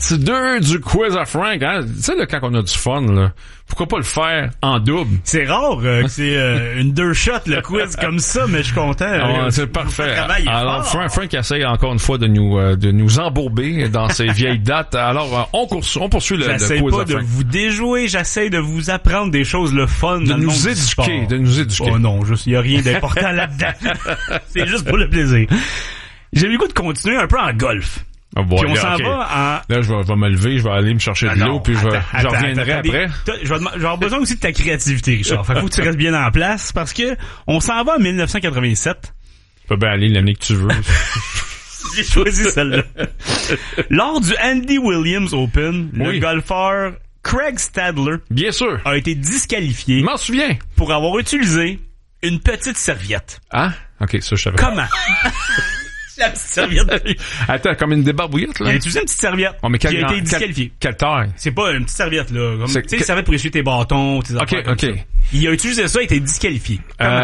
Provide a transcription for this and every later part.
partie 2 du quiz à Frank, hein. Tu sais, là, quand on a du fun, là, pourquoi pas le faire en double? C'est rare que c'est une 2 shots le quiz comme ça, mais je suis content. C'est parfait. Alors, Frank essaye encore une fois de nous embourber dans ces vieilles dates. Alors, on poursuit le quiz J'essaie pas de vous déjouer, j'essaie de vous apprendre des choses le fun. De nous éduquer. Oh non, il y a rien d'important là-dedans. C'est juste pour le plaisir. J'ai le goût de continuer un peu en golf. Oh boy, puis on s'en va en... Là, je vais me lever, je vais aller me chercher de l'eau, puis je reviendrai après. Je vais avoir besoin aussi de ta créativité, Richard. Faut que tu restes bien en place, parce que on s'en va en 1987. Tu peux bien aller l'année que tu veux. J'ai choisi celle-là. Lors du Andy Williams Open, le golfeur Craig Stadler, bien sûr, a été disqualifié. Je m'en souviens. Pour avoir utilisé une petite serviette. Ah? Ok, ça, je savais. Comment? La petite serviette. Attends, comme une débarbouillette, là? Il a utilisé une petite serviette qui a été disqualifiée. Quelle taille? C'est pas une petite serviette, là. Tu sais, une serviette pour essuyer tes bâtons, tes affaires comme ça. Il a utilisé ça, il a été disqualifié.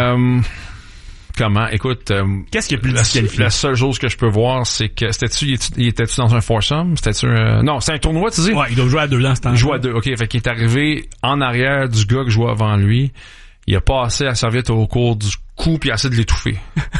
Comment? Écoute, qu'est-ce qui a pu le disqualifier? La seule chose que je peux voir, c'est que il était-tu dans un foursome? Non, c'est un tournoi, tu dis? Ouais, il doit jouer à 2 dans ce temps-là. Il joue à 2, ok. Fait qu'il est arrivé en arrière du gars qui jouait avant lui. Il a passé la serviette au cours du cou puis il a essayé de l'étouffer.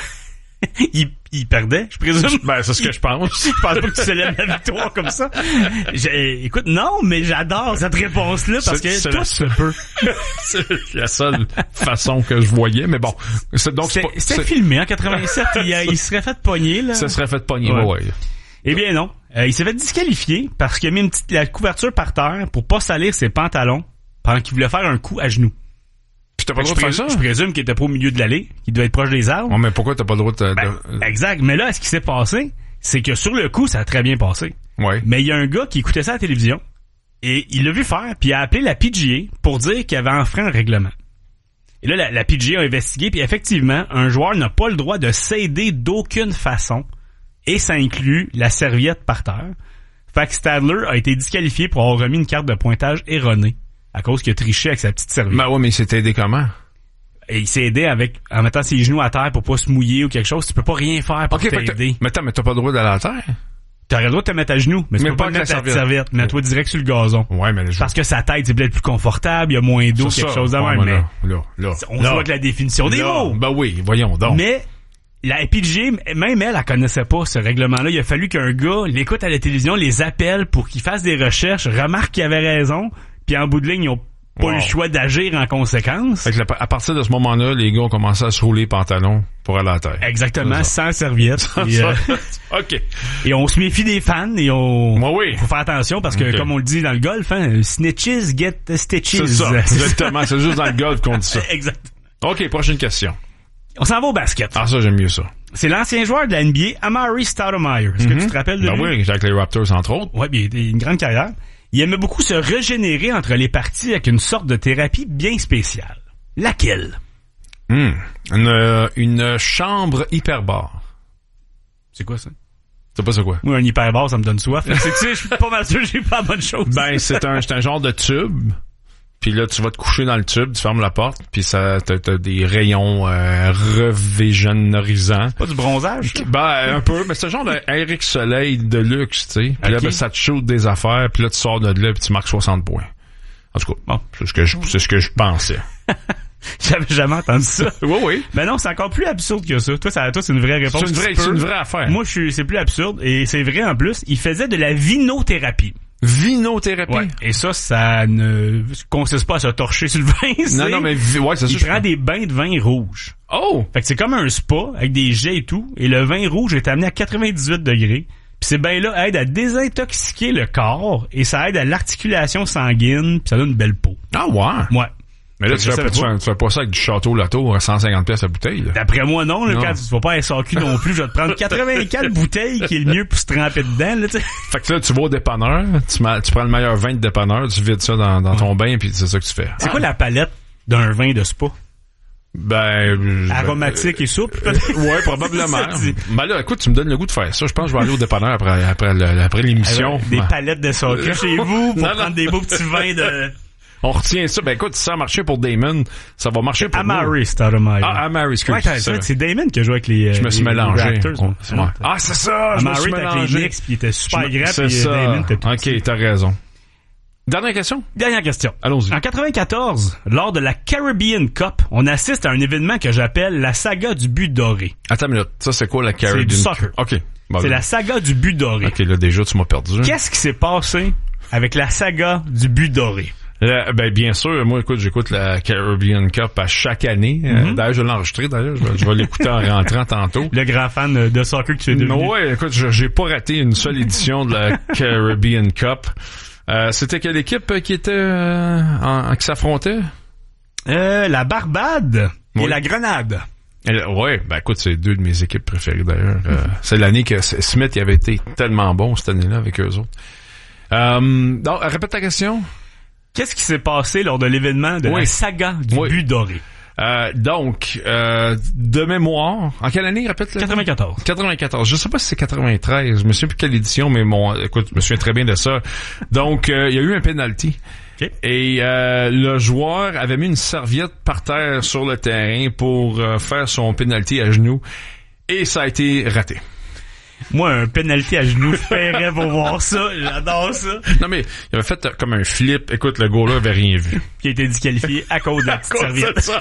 il perdait, je présume. Ben, c'est ce que je pense. Je pense pas que tu célèbres la victoire comme ça. Écoute, non, mais j'adore cette réponse-là parce que tout se peut. C'est la seule façon que je voyais, mais bon. C'était filmé en 87. Il serait fait pogner, là. Ça serait fait pogner, ouais. Eh bien non. Il s'est fait disqualifier parce qu'il a mis la couverture par terre pour pas salir ses pantalons pendant qu'il voulait faire un coup à genoux. Puis t'as pas le droit de faire ça? Je présume qu'il était pas au milieu de l'allée, qu'il devait être proche des arbres. Oh, mais pourquoi t'as pas le droit de... Exact. Mais là, ce qui s'est passé, c'est que sur le coup, ça a très bien passé. Ouais. Mais il y a un gars qui écoutait ça à la télévision et il l'a vu faire, puis il a appelé la PGA pour dire qu'il avait enfreint un règlement. Et là, la PGA a investigué, puis effectivement, un joueur n'a pas le droit de s'aider d'aucune façon, et ça inclut la serviette par terre. Fait que Stadler a été disqualifié pour avoir remis une carte de pointage erronée. À cause qu'il a triché avec sa petite serviette. Ben ouais, mais il s'est aidé comment? Et il s'est aidé en mettant ses genoux à terre pour pas se mouiller ou quelque chose. Tu peux pas rien faire pour t'aider. Mais t'as pas le droit d'aller à terre? T'aurais le droit de te mettre à genoux, mais tu peux pas mettre ta serviette. Mets-toi direct sur le gazon. Ouais, mais parce que sa tête, c'est peut-être plus confortable, il y a moins d'eau, quelque chose de même. Mais on voit que la définition des mots. Ben oui, voyons donc. Mais la PGA, même elle connaissait pas ce règlement-là. Il a fallu qu'un gars l'écoute à la télévision, les appelle pour qu'il fasse des recherches, remarque qu'il avait raison. Puis en bout de ligne, ils ont pas eu le choix d'agir en conséquence. Fait que à partir de ce moment-là, les gars ont commencé à se rouler les pantalons pour aller à la terre. Exactement, sans serviette. OK. Et on se méfie des fans et faut faire attention parce que, comme on le dit dans le golf, hein, snitches get stitches. C'est ça, exactement. C'est juste dans le golf qu'on dit ça. Exact. OK, prochaine question. On s'en va au basket. Ah, ça, j'aime mieux ça. C'est l'ancien joueur de la NBA, Amari Stoudemire. Est-ce que tu te rappelles de lui? Oui, avec les Raptors, entre autres. Oui, il a une grande carrière. Il aimait beaucoup se régénérer entre les parties avec une sorte de thérapie bien spéciale. Laquelle? Une chambre hyperbare. C'est quoi ça? C'est pas ça quoi? Moi, un hyperbare, ça me donne soif. Je suis pas mal sûr que j'ai pas la bonne chose. Ben, c'est un genre de tube. Puis là, tu vas te coucher dans le tube, tu fermes la porte, puis ça t'as des rayons revégénorisants. Pas du bronzage? Ben, un peu, mais c'est un genre d'Eric Soleil de luxe, tu sais. Puis là, ben, ça te shoot des affaires, puis là, tu sors de là, puis tu marques 60 points. En tout cas, bon, c'est ce que je pensais. J'avais jamais entendu ça. Oui. Ben non, c'est encore plus absurde que ça. Toi, c'est une vraie réponse. C'est une vraie affaire. Moi, c'est plus absurde, et c'est vrai en plus. Il faisait de la vinothérapie. Vinothérapie? Ouais. Et ça ne consiste pas à se torcher sur le vin. Non, mais ouais, c'est ça. Il prend des bains de vin rouge. Oh! Fait que c'est comme un spa avec des jets et tout. Et le vin rouge est amené à 98 degrés. Puis ces bains-là aident à désintoxiquer le corps et ça aide à l'articulation sanguine. Puis ça donne une belle peau. Ah ouais? Ouais. Mais là, tu fais pas ça avec du Château Loto à 150 pièces la bouteille, là. D'après moi, non, là, quand tu vas pas à SAQ non plus, je vais te prendre 84 bouteilles qui est le mieux pour se tremper dedans, là, tu sais. Fait que là, tu vas au dépanneur, tu prends le meilleur vin de dépanneur, tu vides ça dans ton bain, puis c'est ça que tu fais. C'est quoi la palette d'un vin de spa? Aromatique et souple, peut-être? Ouais, probablement. Ben là, écoute, tu me donnes le goût de faire ça. Je pense que je vais aller au dépanneur après l'émission. Des palettes de SAQ chez vous pour prendre des beaux petits vins de... On retient ça. Ben écoute, si ça a marché pour Damon, ça va marcher pour Amari Stoudemire. Ah, Amari, excuse. Ouais, c'est Damon qui a joué avec les Je me suis mélangé. Raptors. Ah, c'est ça! Amari était avec les Knicks, puis il était super grand, puis Damon était tout OK, t'as raison. Dernière question? Dernière question. Allons-y. En 94, lors de la Caribbean Cup, on assiste à un événement que j'appelle la saga du but doré. Attends une minute. Ça, c'est quoi la Caribbean Cup? C'est du soccer. OK. Bon, c'est la saga du but doré. OK, là, déjà, tu m'as perdu. Qu'est-ce qui s'est passé avec la saga du but doré? Ben bien sûr, moi écoute, j'écoute la Caribbean Cup à chaque année. D'ailleurs, je vais l'enregistrer. D'ailleurs, je vais l'écouter en rentrant tantôt. Le grand fan de soccer que tu es devenu. Ouais, écoute, j'ai pas raté une seule édition de la Caribbean Cup. C'était quelle équipe qui était qui s'affrontait? La Barbade et la Grenade. Ouais, ben écoute, c'est deux de mes équipes préférées d'ailleurs. C'est l'année que Smith il avait été tellement bon cette année-là avec eux autres. Donc, répète ta question. Qu'est-ce qui s'est passé lors de l'événement de la saga du but doré? Donc, de mémoire, en quelle année, répète-le? 94. 94. Je sais pas si c'est 93. Je me souviens plus quelle édition, mais écoute, je me souviens très bien de ça. Donc, il y a eu un penalty. Okay. Et le joueur avait mis une serviette par terre sur le terrain pour faire son penalty à genoux. Et ça a été raté. Moi, un penalty à genoux, je paierais pour voir ça. J'adore ça. Non, mais il avait fait comme un flip. Écoute, le goaler avait rien vu. Qui a été disqualifié à cause de la petite serviette. Ça.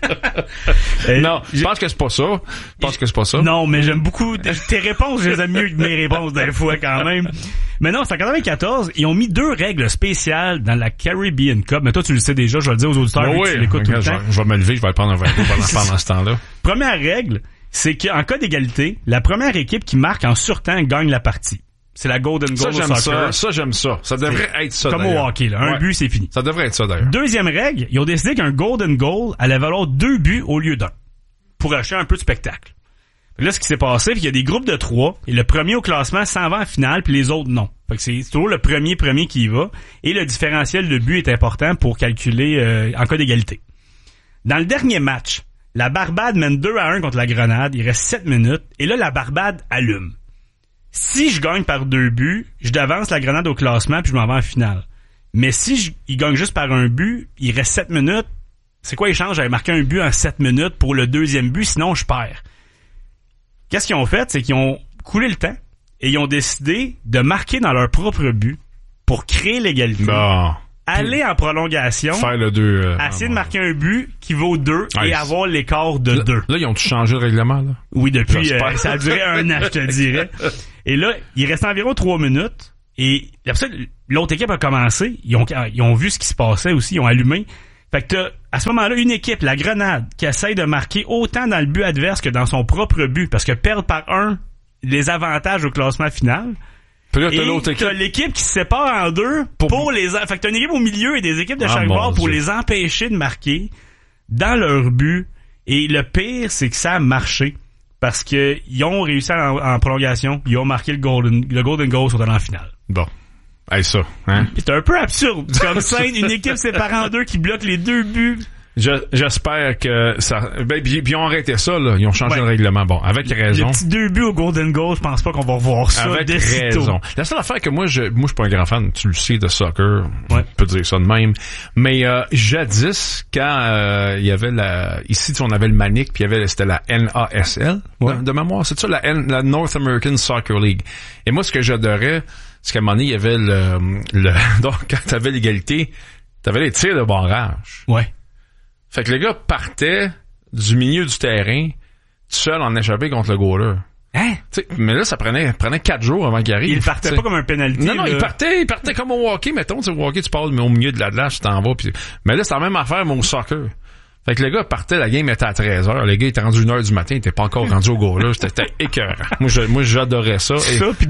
Non, je pense que c'est pas ça. Non, mais j'aime beaucoup tes réponses. Je les aime mieux que mes réponses des fois quand même. Mais non, c'est en 94. Ils ont mis 2 règles spéciales dans la Caribbean Cup. Mais toi, tu le sais déjà. Je vais le dire aux auditeurs. Oui, tu l'écoutes tout le temps. Je vais me lever. Je vais le prendre un verre pendant ce temps-là. Première règle, c'est qu'en cas d'égalité, la première équipe qui marque en surtemps gagne la partie. C'est la Golden Goal au soccer. Ça, j'aime ça. Ça devrait être ça, comme d'ailleurs. au hockey, là. Un but, c'est fini. Ça devrait être ça, d'ailleurs. Deuxième règle, ils ont décidé qu'un Golden Goal allait valoir 2 buts au lieu d'1. Pour acheter un peu de spectacle. Là, ce qui s'est passé, c'est qu'il y a des groupes de 3, et le premier au classement s'en va en finale, puis les autres, non. Fait que c'est toujours le premier qui y va, et le différentiel de but est important pour calculer en cas d'égalité. Dans le dernier match, la Barbade mène 2-1 contre la Grenade. Il reste 7 minutes. Et là, la Barbade allume. Si je gagne par 2 buts, je devance la Grenade au classement puis je m'en vais en finale. Mais si il gagne juste par 1 but, il reste 7 minutes. C'est quoi l'échange? J'avais marqué un but en 7 minutes pour le deuxième but, sinon je perds. Qu'est-ce qu'ils ont fait? C'est qu'ils ont coulé le temps et ils ont décidé de marquer dans leur propre but pour créer l'égalité. Bon. Aller en prolongation, faire le 2, essayer de marquer un but qui vaut 2 et avoir l'écart de 2. Là, ils ont tout changé le règlement, là? Oui, depuis, ça a duré 1 an, je te dirais. Et là, il reste environ 3 minutes et après ça, l'autre équipe a commencé. Ils ont vu ce qui se passait aussi, ils ont allumé. Fait que t'as, à ce moment-là, une équipe, la Grenade, qui essaye de marquer autant dans le but adverse que dans son propre but, parce que perdre par 1 les avantages au classement final. Puis là, t'as l'équipe qui se sépare en 2 pour les... Fait que t'as une équipe au milieu et des équipes de chaque bord pour les empêcher de marquer dans leur but. Et le pire, c'est que ça a marché. Parce que ils ont réussi en prolongation. Ils ont marqué le Golden Goal sur en finale. Bon. Hey, ça, hein? C'est un peu absurde. Comme scène, une équipe séparée en 2 qui bloque les 2 buts. J'espère que ça... Ben, puis ils ont arrêté ça, là. Ils ont changé le règlement. Bon, avec raison. Le petit 2 buts au Golden Goal, je pense pas qu'on va revoir ça. Avec raison. La seule affaire que moi, je suis pas un grand fan, tu le sais, de soccer. Ouais. Je peux dire ça de même. Mais, jadis, quand, il y avait ici, on avait le Manic, puis c'était la NASL. Ouais. De mémoire. C'est ça, la North American Soccer League. Et moi, ce que j'adorais, c'est qu'à un moment donné, il y avait donc, quand t'avais l'égalité, t'avais les tirs de barrage. Ouais. Fait que le gars partait du milieu du terrain, tout seul en échappé contre le goaler. Hein? T'sais, mais là, ça prenait 4 jours avant qu'il arrive. Il partait pas comme un penalty. Non, il partait comme au hockey, mettons. Au hockey, tu pars au milieu de la glace, tu t'en vas. Mais là, c'est la même affaire, mais au soccer. Fait que le gars partait, la game était à 13h. Le gars était rendu 1h du matin, il était pas encore rendu au goal là. C'était écœurant. Moi, j'adorais ça. Ça, puis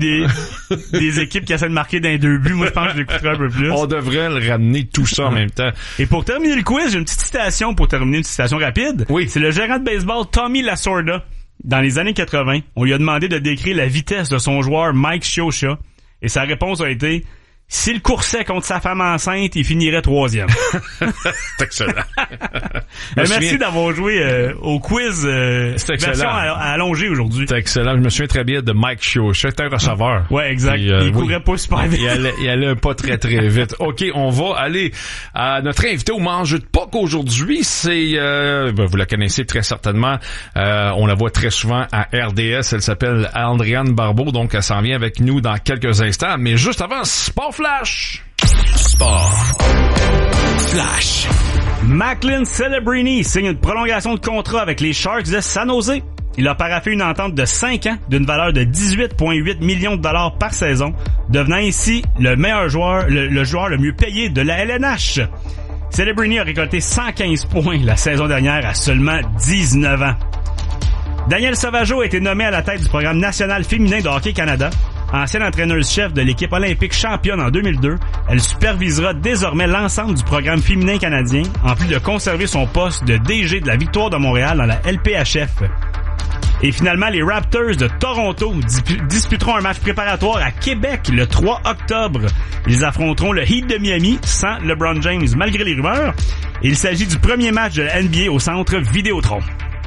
des équipes qui essaient de marquer dans les 2 buts. Moi, je pense que je l'écouterais un peu plus. On devrait le ramener tout ça en même temps. Et pour terminer le quiz, j'ai une petite citation une citation rapide. Oui. C'est le gérant de baseball Tommy Lasorda. Dans les années 80, on lui a demandé de décrire la vitesse de son joueur Mike Scioscia. Et sa réponse a été: S'il coursait contre sa femme enceinte, il finirait 3e. C'est excellent. Merci d'avoir joué au quiz version allongée aujourd'hui. C'est excellent. Je me souviens très bien de Mike Shaw. C'était un receveur. Ouais, exact. Puis, il courait pas super vite. Il allait pas très très vite. OK, on va aller à notre invité au Mange de Pâques aujourd'hui. C'est vous la connaissez très certainement. On la voit très souvent à RDS. Elle s'appelle Andréane Barbeau. Donc, elle s'en vient avec nous dans quelques instants. Mais juste avant, Sport Flash. Sport Flash. Macklin Celebrini signe une prolongation de contrat avec les Sharks de San Jose. Il a paraphé une entente de 5 ans d'une valeur de 18,8 millions de dollars par saison, devenant ainsi le meilleur joueur, le joueur le mieux payé de la LNH. Celebrini a récolté 115 points la saison dernière à seulement 19 ans. Daniel Sauvageau a été nommé à la tête du programme national féminin de Hockey Canada. Ancienne entraîneuse-chef de l'équipe olympique championne en 2002, elle supervisera désormais l'ensemble du programme féminin canadien, en plus de conserver son poste de DG de la Victoire de Montréal dans la LPHF. Et finalement, les Raptors de Toronto disputeront un match préparatoire à Québec le 3 octobre. Ils affronteront le Heat de Miami sans LeBron James malgré les rumeurs. Il s'agit du premier match de la NBA au centre Vidéotron.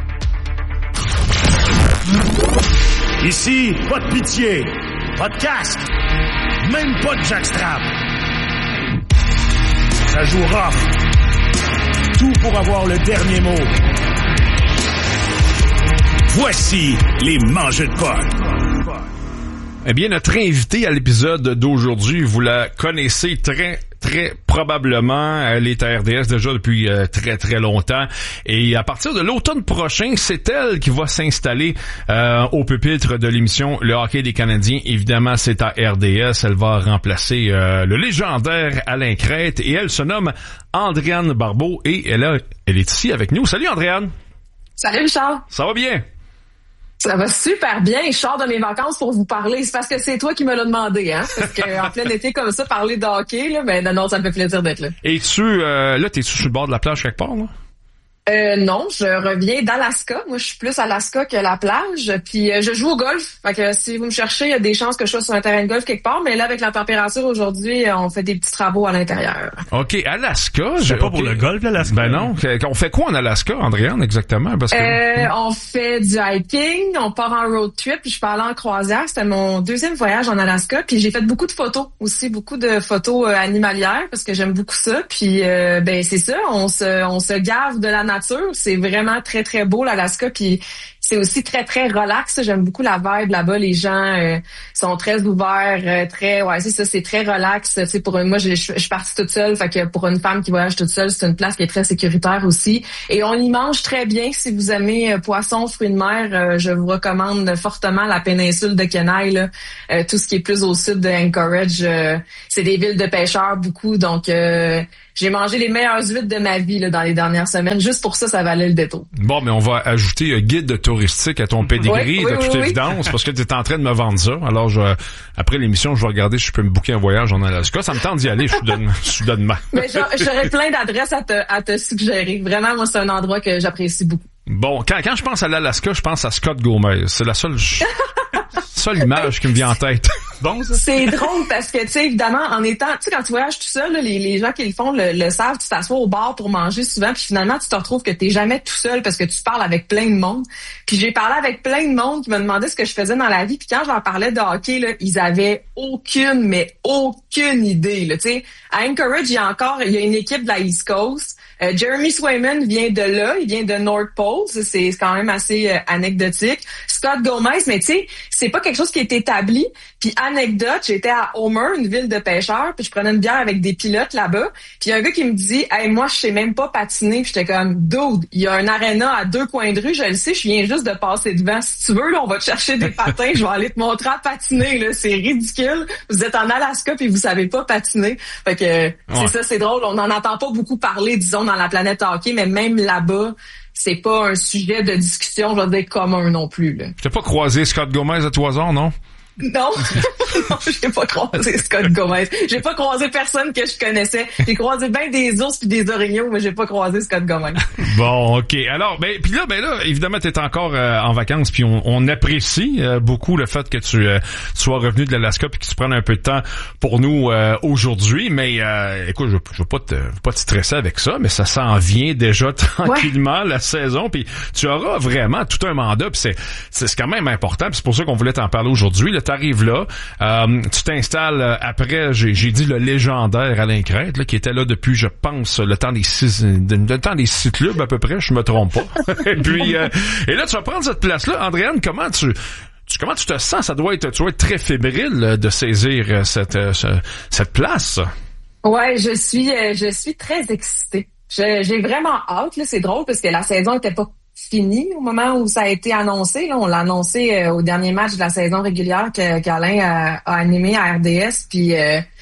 Ici, pas de pitié, pas de casque, même pas de jackstrap. Ça joue rough. Tout pour avoir le dernier mot. Voici les Mangeux de Pâques. Eh bien, notre invitée à l'épisode d'aujourd'hui, vous la connaissez très probablement. Elle est à RDS déjà depuis très très longtemps. Et à partir de l'automne prochain, c'est elle qui va s'installer au pupitre de l'émission Le Hockey des Canadiens. Évidemment, c'est à RDS. Elle va remplacer le légendaire Alain Crête. Et elle se nomme Andréane Barbeau. Et elle est ici avec nous. Salut Andréane! Salut Richard! Ça va bien? Ça va super bien. Je sors de mes vacances pour vous parler. C'est parce que c'est toi qui me l'as demandé, hein? Parce qu'en plein été comme ça, parler de hockey, là, ben non, ça me fait plaisir d'être là. Et t'es-tu sur le bord de la plage quelque part, là? Non, je reviens d'Alaska. Moi, je suis plus Alaska que la plage. Puis je joue au golf. Fait que si vous me cherchez, il y a des chances que je sois sur un terrain de golf quelque part. Mais là, avec la température aujourd'hui, on fait des petits travaux à l'intérieur. OK, Alaska. C'est pas pour le golf, l'Alaska. Ben non. On fait quoi en Alaska, Andréane, exactement? Parce que... on fait du hiking, on part en road trip. Puis je pars en croisière. C'était mon deuxième voyage en Alaska. Puis j'ai fait beaucoup de photos aussi, beaucoup de photos animalières parce que j'aime beaucoup ça. Puis ben c'est ça, on se gave de la nature. C'est vraiment très, très beau, l'Alaska. Puis c'est aussi très, très relax. J'aime beaucoup la vibe là-bas. Les gens sont très ouverts, c'est ça, c'est très relax. Tu sais, moi, je suis partie toute seule. Fait que pour une femme qui voyage toute seule, c'est une place qui est très sécuritaire aussi. Et on y mange très bien. Si vous aimez poisson, fruits de mer, je vous recommande fortement la péninsule de Kenai. Là. Tout ce qui est plus au sud de Anchorage, c'est des villes de pêcheurs beaucoup. Donc, j'ai mangé les meilleures huîtres de ma vie là, dans les dernières semaines. Juste pour ça, ça valait le détour. Bon, mais on va ajouter un guide touristique à ton pedigree, de toute évidence, parce que tu es en train de me vendre ça. Alors, après l'émission, je vais regarder si je peux me booker un voyage en Alaska. Ça me tente d'y aller, soudainement. Mais j'aurais plein d'adresses à te suggérer. Vraiment, moi, c'est un endroit que j'apprécie beaucoup. Bon, quand je pense à l'Alaska, je pense à Scott Gomez. C'est la seule image qui me vient en tête. Bon, ça. C'est drôle parce que, tu sais, évidemment, en étant, tu sais, quand tu voyages tout seul, là, les gens qui le font le savent, tu t'assois au bar pour manger souvent, puis finalement, tu te retrouves que t'es jamais tout seul parce que tu parles avec plein de monde. Puis j'ai parlé avec plein de monde qui me demandait ce que je faisais dans la vie, puis quand je leur parlais de hockey, là, ils avaient aucune idée, là, tu sais. À Anchorage, il y a une équipe de la East Coast. Jeremy Swayman vient de là, il vient de North Pole, c'est quand même assez anecdotique. Scott Gomez, mais tu sais, c'est pas quelque chose qui est établi. Puis anecdote, j'étais à Homer, une ville de pêcheurs, puis je prenais une bière avec des pilotes là-bas. Puis il y a un gars qui me dit « Hey, moi, je sais même pas patiner. » Puis j'étais comme « Dude, il y a un aréna à 2 coins de rue, je le sais, je viens juste de passer devant. Si tu veux, là, on va te chercher des patins, je vais aller te montrer à patiner. Là, c'est ridicule. Vous êtes en Alaska puis vous savez pas patiner. » Fait que c'est ça, c'est drôle. On n'en entend pas beaucoup parler, disons, dans la planète hockey, mais même là-bas, c'est pas un sujet de discussion, je veux dire, commun non plus. Là. Tu t'as pas croisé Scott Gomez à tout hasard, non? Non, non, j'ai pas croisé Scott Gomez. J'ai pas croisé personne que je connaissais. J'ai croisé bien des ours puis des orignaux, mais j'ai pas croisé Scott Gomez. Bon, OK. Alors, puis là, évidemment, t'es encore en vacances, puis on apprécie beaucoup le fait que tu sois revenu de l'Alaska puis que tu prennes un peu de temps pour nous aujourd'hui. Mais écoute, je veux pas te stresser avec ça, mais ça s'en vient déjà tranquillement la saison. Puis tu auras vraiment tout un mandat. Puis c'est quand même important. Puis c'est pour ça qu'on voulait t'en parler aujourd'hui. Là, t'arrives là, tu t'installes après. J'ai dit le légendaire Alain Crête, là, qui était là depuis, je pense, le temps des 6 clubs à peu près. Je me trompe pas. Et puis et là, tu vas prendre cette place-là, Andréane. Comment tu te sens? Tu dois être très fébrile de saisir cette place. Ouais, je suis très excitée. J'ai vraiment hâte, là. C'est drôle parce que la saison était pas finie au moment où ça a été annoncé. Là, on l'a annoncé au dernier match de la saison régulière qu'Alain a animé à RDS. Puis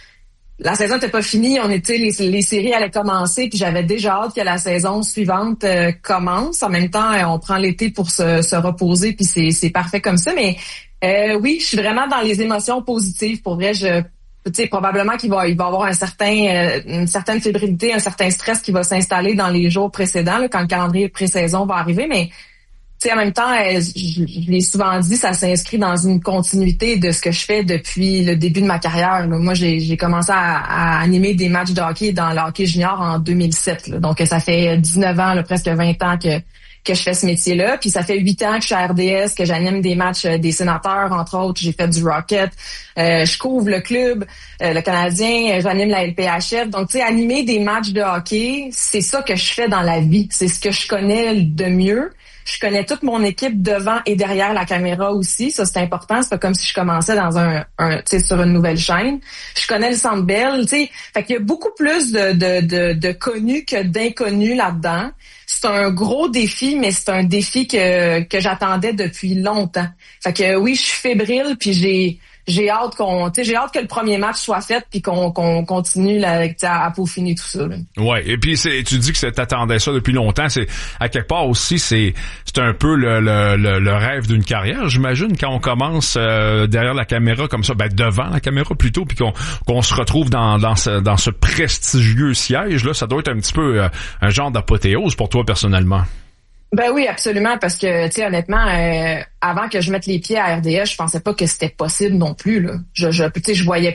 la saison n'était pas finie. On était les séries allaient commencer. Puis j'avais déjà hâte que la saison suivante commence. En même temps, on prend l'été pour se reposer. Puis c'est parfait comme ça. Mais oui, je suis vraiment dans les émotions positives. Pour vrai, probablement qu'il va y avoir une certaine fébrilité, un certain stress qui va s'installer dans les jours précédents, là, quand le calendrier de pré-saison va arriver, mais en même temps, je l'ai souvent dit, ça s'inscrit dans une continuité de ce que je fais depuis le début de ma carrière. Là. Moi, j'ai commencé à animer des matchs de hockey dans le hockey junior en 2007. Là. Donc, ça fait 19 ans, là, presque 20 ans que je fais ce métier-là. Puis ça fait 8 ans que je suis à RDS, que j'anime des matchs des sénateurs, entre autres. J'ai fait du Rocket. Je couvre le club, le Canadien. J'anime la LPHF. Donc, animer des matchs de hockey, c'est ça que je fais dans la vie. C'est ce que je connais de mieux. Je connais toute mon équipe devant et derrière la caméra aussi. Ça, c'est important. C'est pas comme si je commençais dans sur une nouvelle chaîne. Je connais le Centre Bell, Fait qu'il y a beaucoup plus de connus que d'inconnus là-dedans. C'est un gros défi, mais c'est un défi que j'attendais depuis longtemps. Fait que oui, je suis fébrile, puis j'ai hâte que le premier match soit fait, puis qu'on continue là, à peaufiner tout ça. Là. Ouais, et puis tu dis que t'attendais ça depuis longtemps. C'est à quelque part aussi, c'est un peu le rêve d'une carrière, j'imagine, quand on commence derrière la caméra comme ça, devant la caméra plutôt, puis qu'on se retrouve dans ce prestigieux siège là, ça doit être un petit peu un genre d'apothéose pour toi personnellement. Ben oui, absolument, parce que honnêtement, avant que je mette les pieds à RDS, je pensais pas que c'était possible non plus là. Je voyais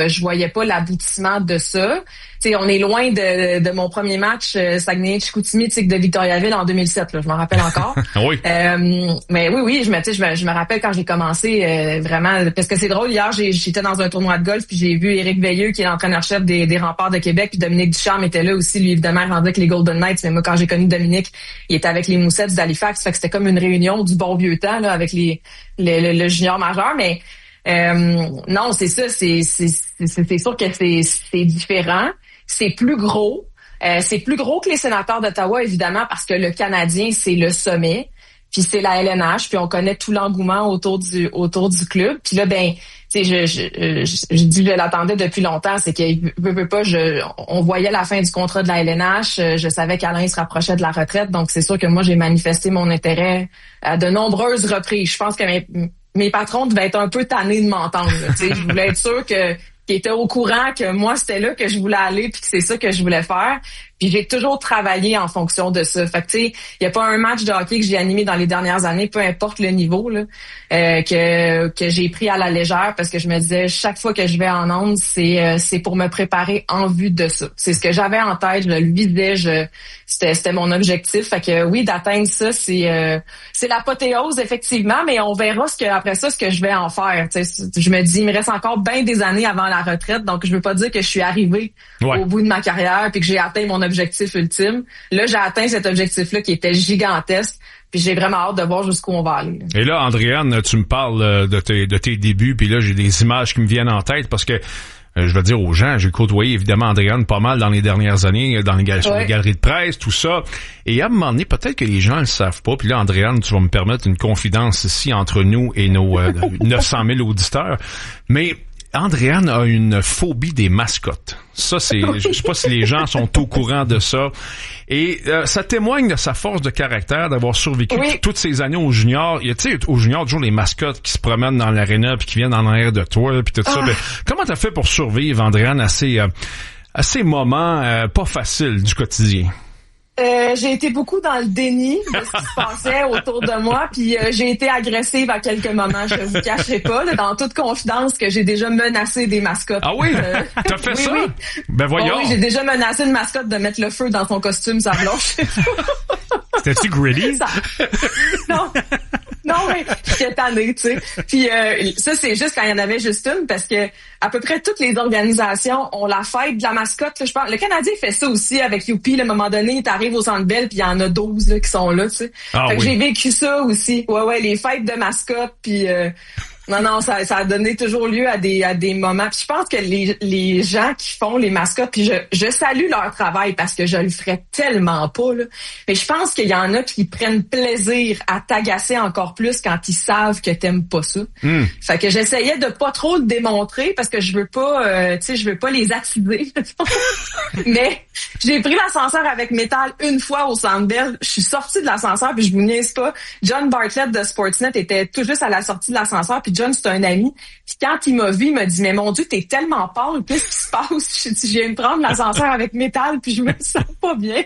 pas l'aboutissement de ça. On est loin de mon premier match Saguenay-Chicoutimi de Victoriaville en 2007 là, je m'en rappelle encore. Oui. Mais oui, je me rappelle quand j'ai commencé vraiment, parce que c'est drôle, hier j'étais dans un tournoi de golf puis j'ai vu Éric Veilleux qui est l'entraîneur-chef des Remparts de Québec, puis Dominique Ducharme était là aussi, lui évidemment rendu avec les Golden Knights, mais moi quand j'ai connu Dominique, il était avec les Moussettes d'Halifax, fait que c'était comme une réunion du bon vieux temps là avec le junior majeur, mais non, c'est ça, c'est sûr que c'est différent. C'est plus gros. C'est plus gros que les sénateurs d'Ottawa, évidemment, parce que le Canadien, c'est le sommet. Puis c'est la LNH, puis on connaît tout l'engouement autour du club. Puis là, je dis je l'attendais depuis longtemps, c'est on voyait la fin du contrat de la LNH. Je savais qu'Alain se rapprochait de la retraite, donc c'est sûr que moi, j'ai manifesté mon intérêt à de nombreuses reprises. Je pense que mes patrons devaient être un peu tannés de m'entendre. Je voulais être sûr qu'ils étaient au courant que moi, c'était là que je voulais aller puis que c'est ça que je voulais faire. Puis j'ai toujours travaillé en fonction de ça. Fait que il y a pas un match de hockey que j'ai animé dans les dernières années, peu importe le niveau là, que j'ai pris à la légère, parce que je me disais chaque fois que je vais en ondes, c'est pour me préparer en vue de ça. C'est ce que j'avais en tête, je le visais, c'était mon objectif. Fait que oui, d'atteindre ça, c'est l'apothéose effectivement, mais on verra après ça ce que je vais en faire. T'sais, je me dis il me reste encore bien des années avant la retraite, donc je veux pas dire que je suis arrivée au bout de ma carrière puis que j'ai atteint mon objectif ultime. Là, j'ai atteint cet objectif-là qui était gigantesque. Puis j'ai vraiment hâte de voir jusqu'où on va aller. Et là, Andréane, tu me parles de tes débuts, puis là, j'ai des images qui me viennent en tête parce que je vais dire aux gens, j'ai côtoyé évidemment Andréane pas mal dans les dernières années, sur les galeries de presse, tout ça. Et à un moment donné, peut-être que les gens le savent pas. Puis là, Andréane, tu vas me permettre une confidence ici entre nous et nos 900 000 auditeurs. Mais Andréane a une phobie des mascottes. Ça, je sais pas si les gens sont au courant de ça. Et ça témoigne de sa force de caractère d'avoir survécu toutes ces années au junior. Il y a, tu sais, au junior, toujours les mascottes qui se promènent dans l'aréna puis qui viennent en arrière de toi puis tout ça. Ben, comment t'as fait pour survivre, Andréane, à ces moments pas faciles du quotidien? J'ai été beaucoup dans le déni de ce qui se passait autour de moi, puis j'ai été agressive à quelques moments, je vous cacherai pas, là, dans toute confidence, que j'ai déjà menacé des mascottes. Ah oui? T'as fait ça? Oui. Ben voyons. Oui, j'ai déjà menacé une mascotte de mettre le feu dans son costume, ça blanche. C'était-tu Gritty? Non, mais j'étais tannée, tu sais. Puis ça, c'est juste quand il y en avait juste une, parce que à peu près toutes les organisations ont la fête de la mascotte. Là, je pense. Le Canadien fait ça aussi avec Youpi. À un moment donné, t'arrives au Centre Bell, puis il y en a 12 là, qui sont là, tu sais. Fait que j'ai vécu ça aussi. Ouais, les fêtes de mascotte, puis... Non, ça a donné toujours lieu à des moments. Puis je pense que les gens qui font les mascottes, puis je salue leur travail parce que je le ferais tellement pas, là. Mais je pense qu'il y en a qui prennent plaisir à t'agacer encore plus quand ils savent que t'aimes pas ça. Fait que j'essayais de pas trop le démontrer parce que je veux pas, je veux pas les attiser. Mais j'ai pris l'ascenseur avec Métal une fois au Centre Bell. Je suis sortie de l'ascenseur puis je vous niaise pas. John Bartlett de Sportsnet était tout juste à la sortie de l'ascenseur puis John, c'est un ami. Puis quand il m'a vu, il m'a dit, mais mon Dieu, t'es tellement pâle, qu'est-ce qui se passe? Je viens de prendre l'ascenseur avec Métal, puis je me sens pas bien.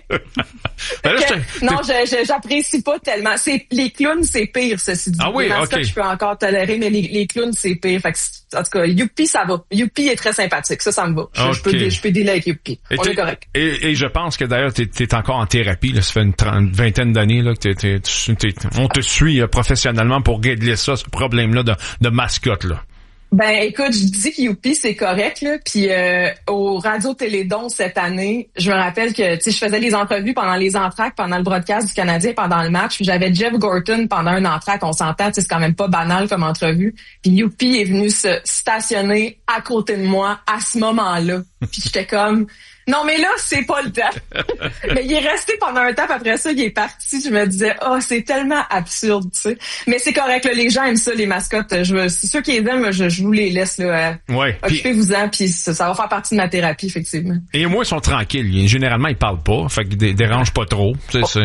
Non, j'apprécie pas tellement. Les clowns, c'est pire, ceci dit. Ah oui, les mascottes, je peux encore tolérer, mais les clowns, c'est pire. Fait que, en tout cas, Youpi, ça va. Youpi est très sympathique. Ça me va. Je peux dealer avec Youpi. On est correct. Et je pense que d'ailleurs, t'es encore en thérapie, là. Ça fait une vingtaine d'années, là, que on te suit professionnellement pour régler ça, ce problème-là de mascotte, là. Ben écoute, je dis que Youpi c'est correct là, puis au Radio Télédon cette année, je me rappelle que je faisais les entrevues pendant les entractes, pendant le broadcast du Canadien, pendant le match, puis j'avais Jeff Gorton pendant un entracte, on s'entend, c'est quand même pas banal comme entrevue. Puis Youpi est venu se stationner à côté de moi à ce moment-là. Puis j'étais comme non, mais là, c'est pas le temps. Mais il est resté pendant un temps, puis après ça, il est parti. Je me disais, c'est tellement absurde, tu sais. Mais c'est correct, là, les gens aiment ça, les mascottes. C'est ceux qui les aiment, je vous les laisse, là. Occupez-vous-en, puis ça va faire partie de ma thérapie, effectivement. Et moi, ils sont tranquilles. Généralement, ils parlent pas. Fait qu'ils dérangent pas trop.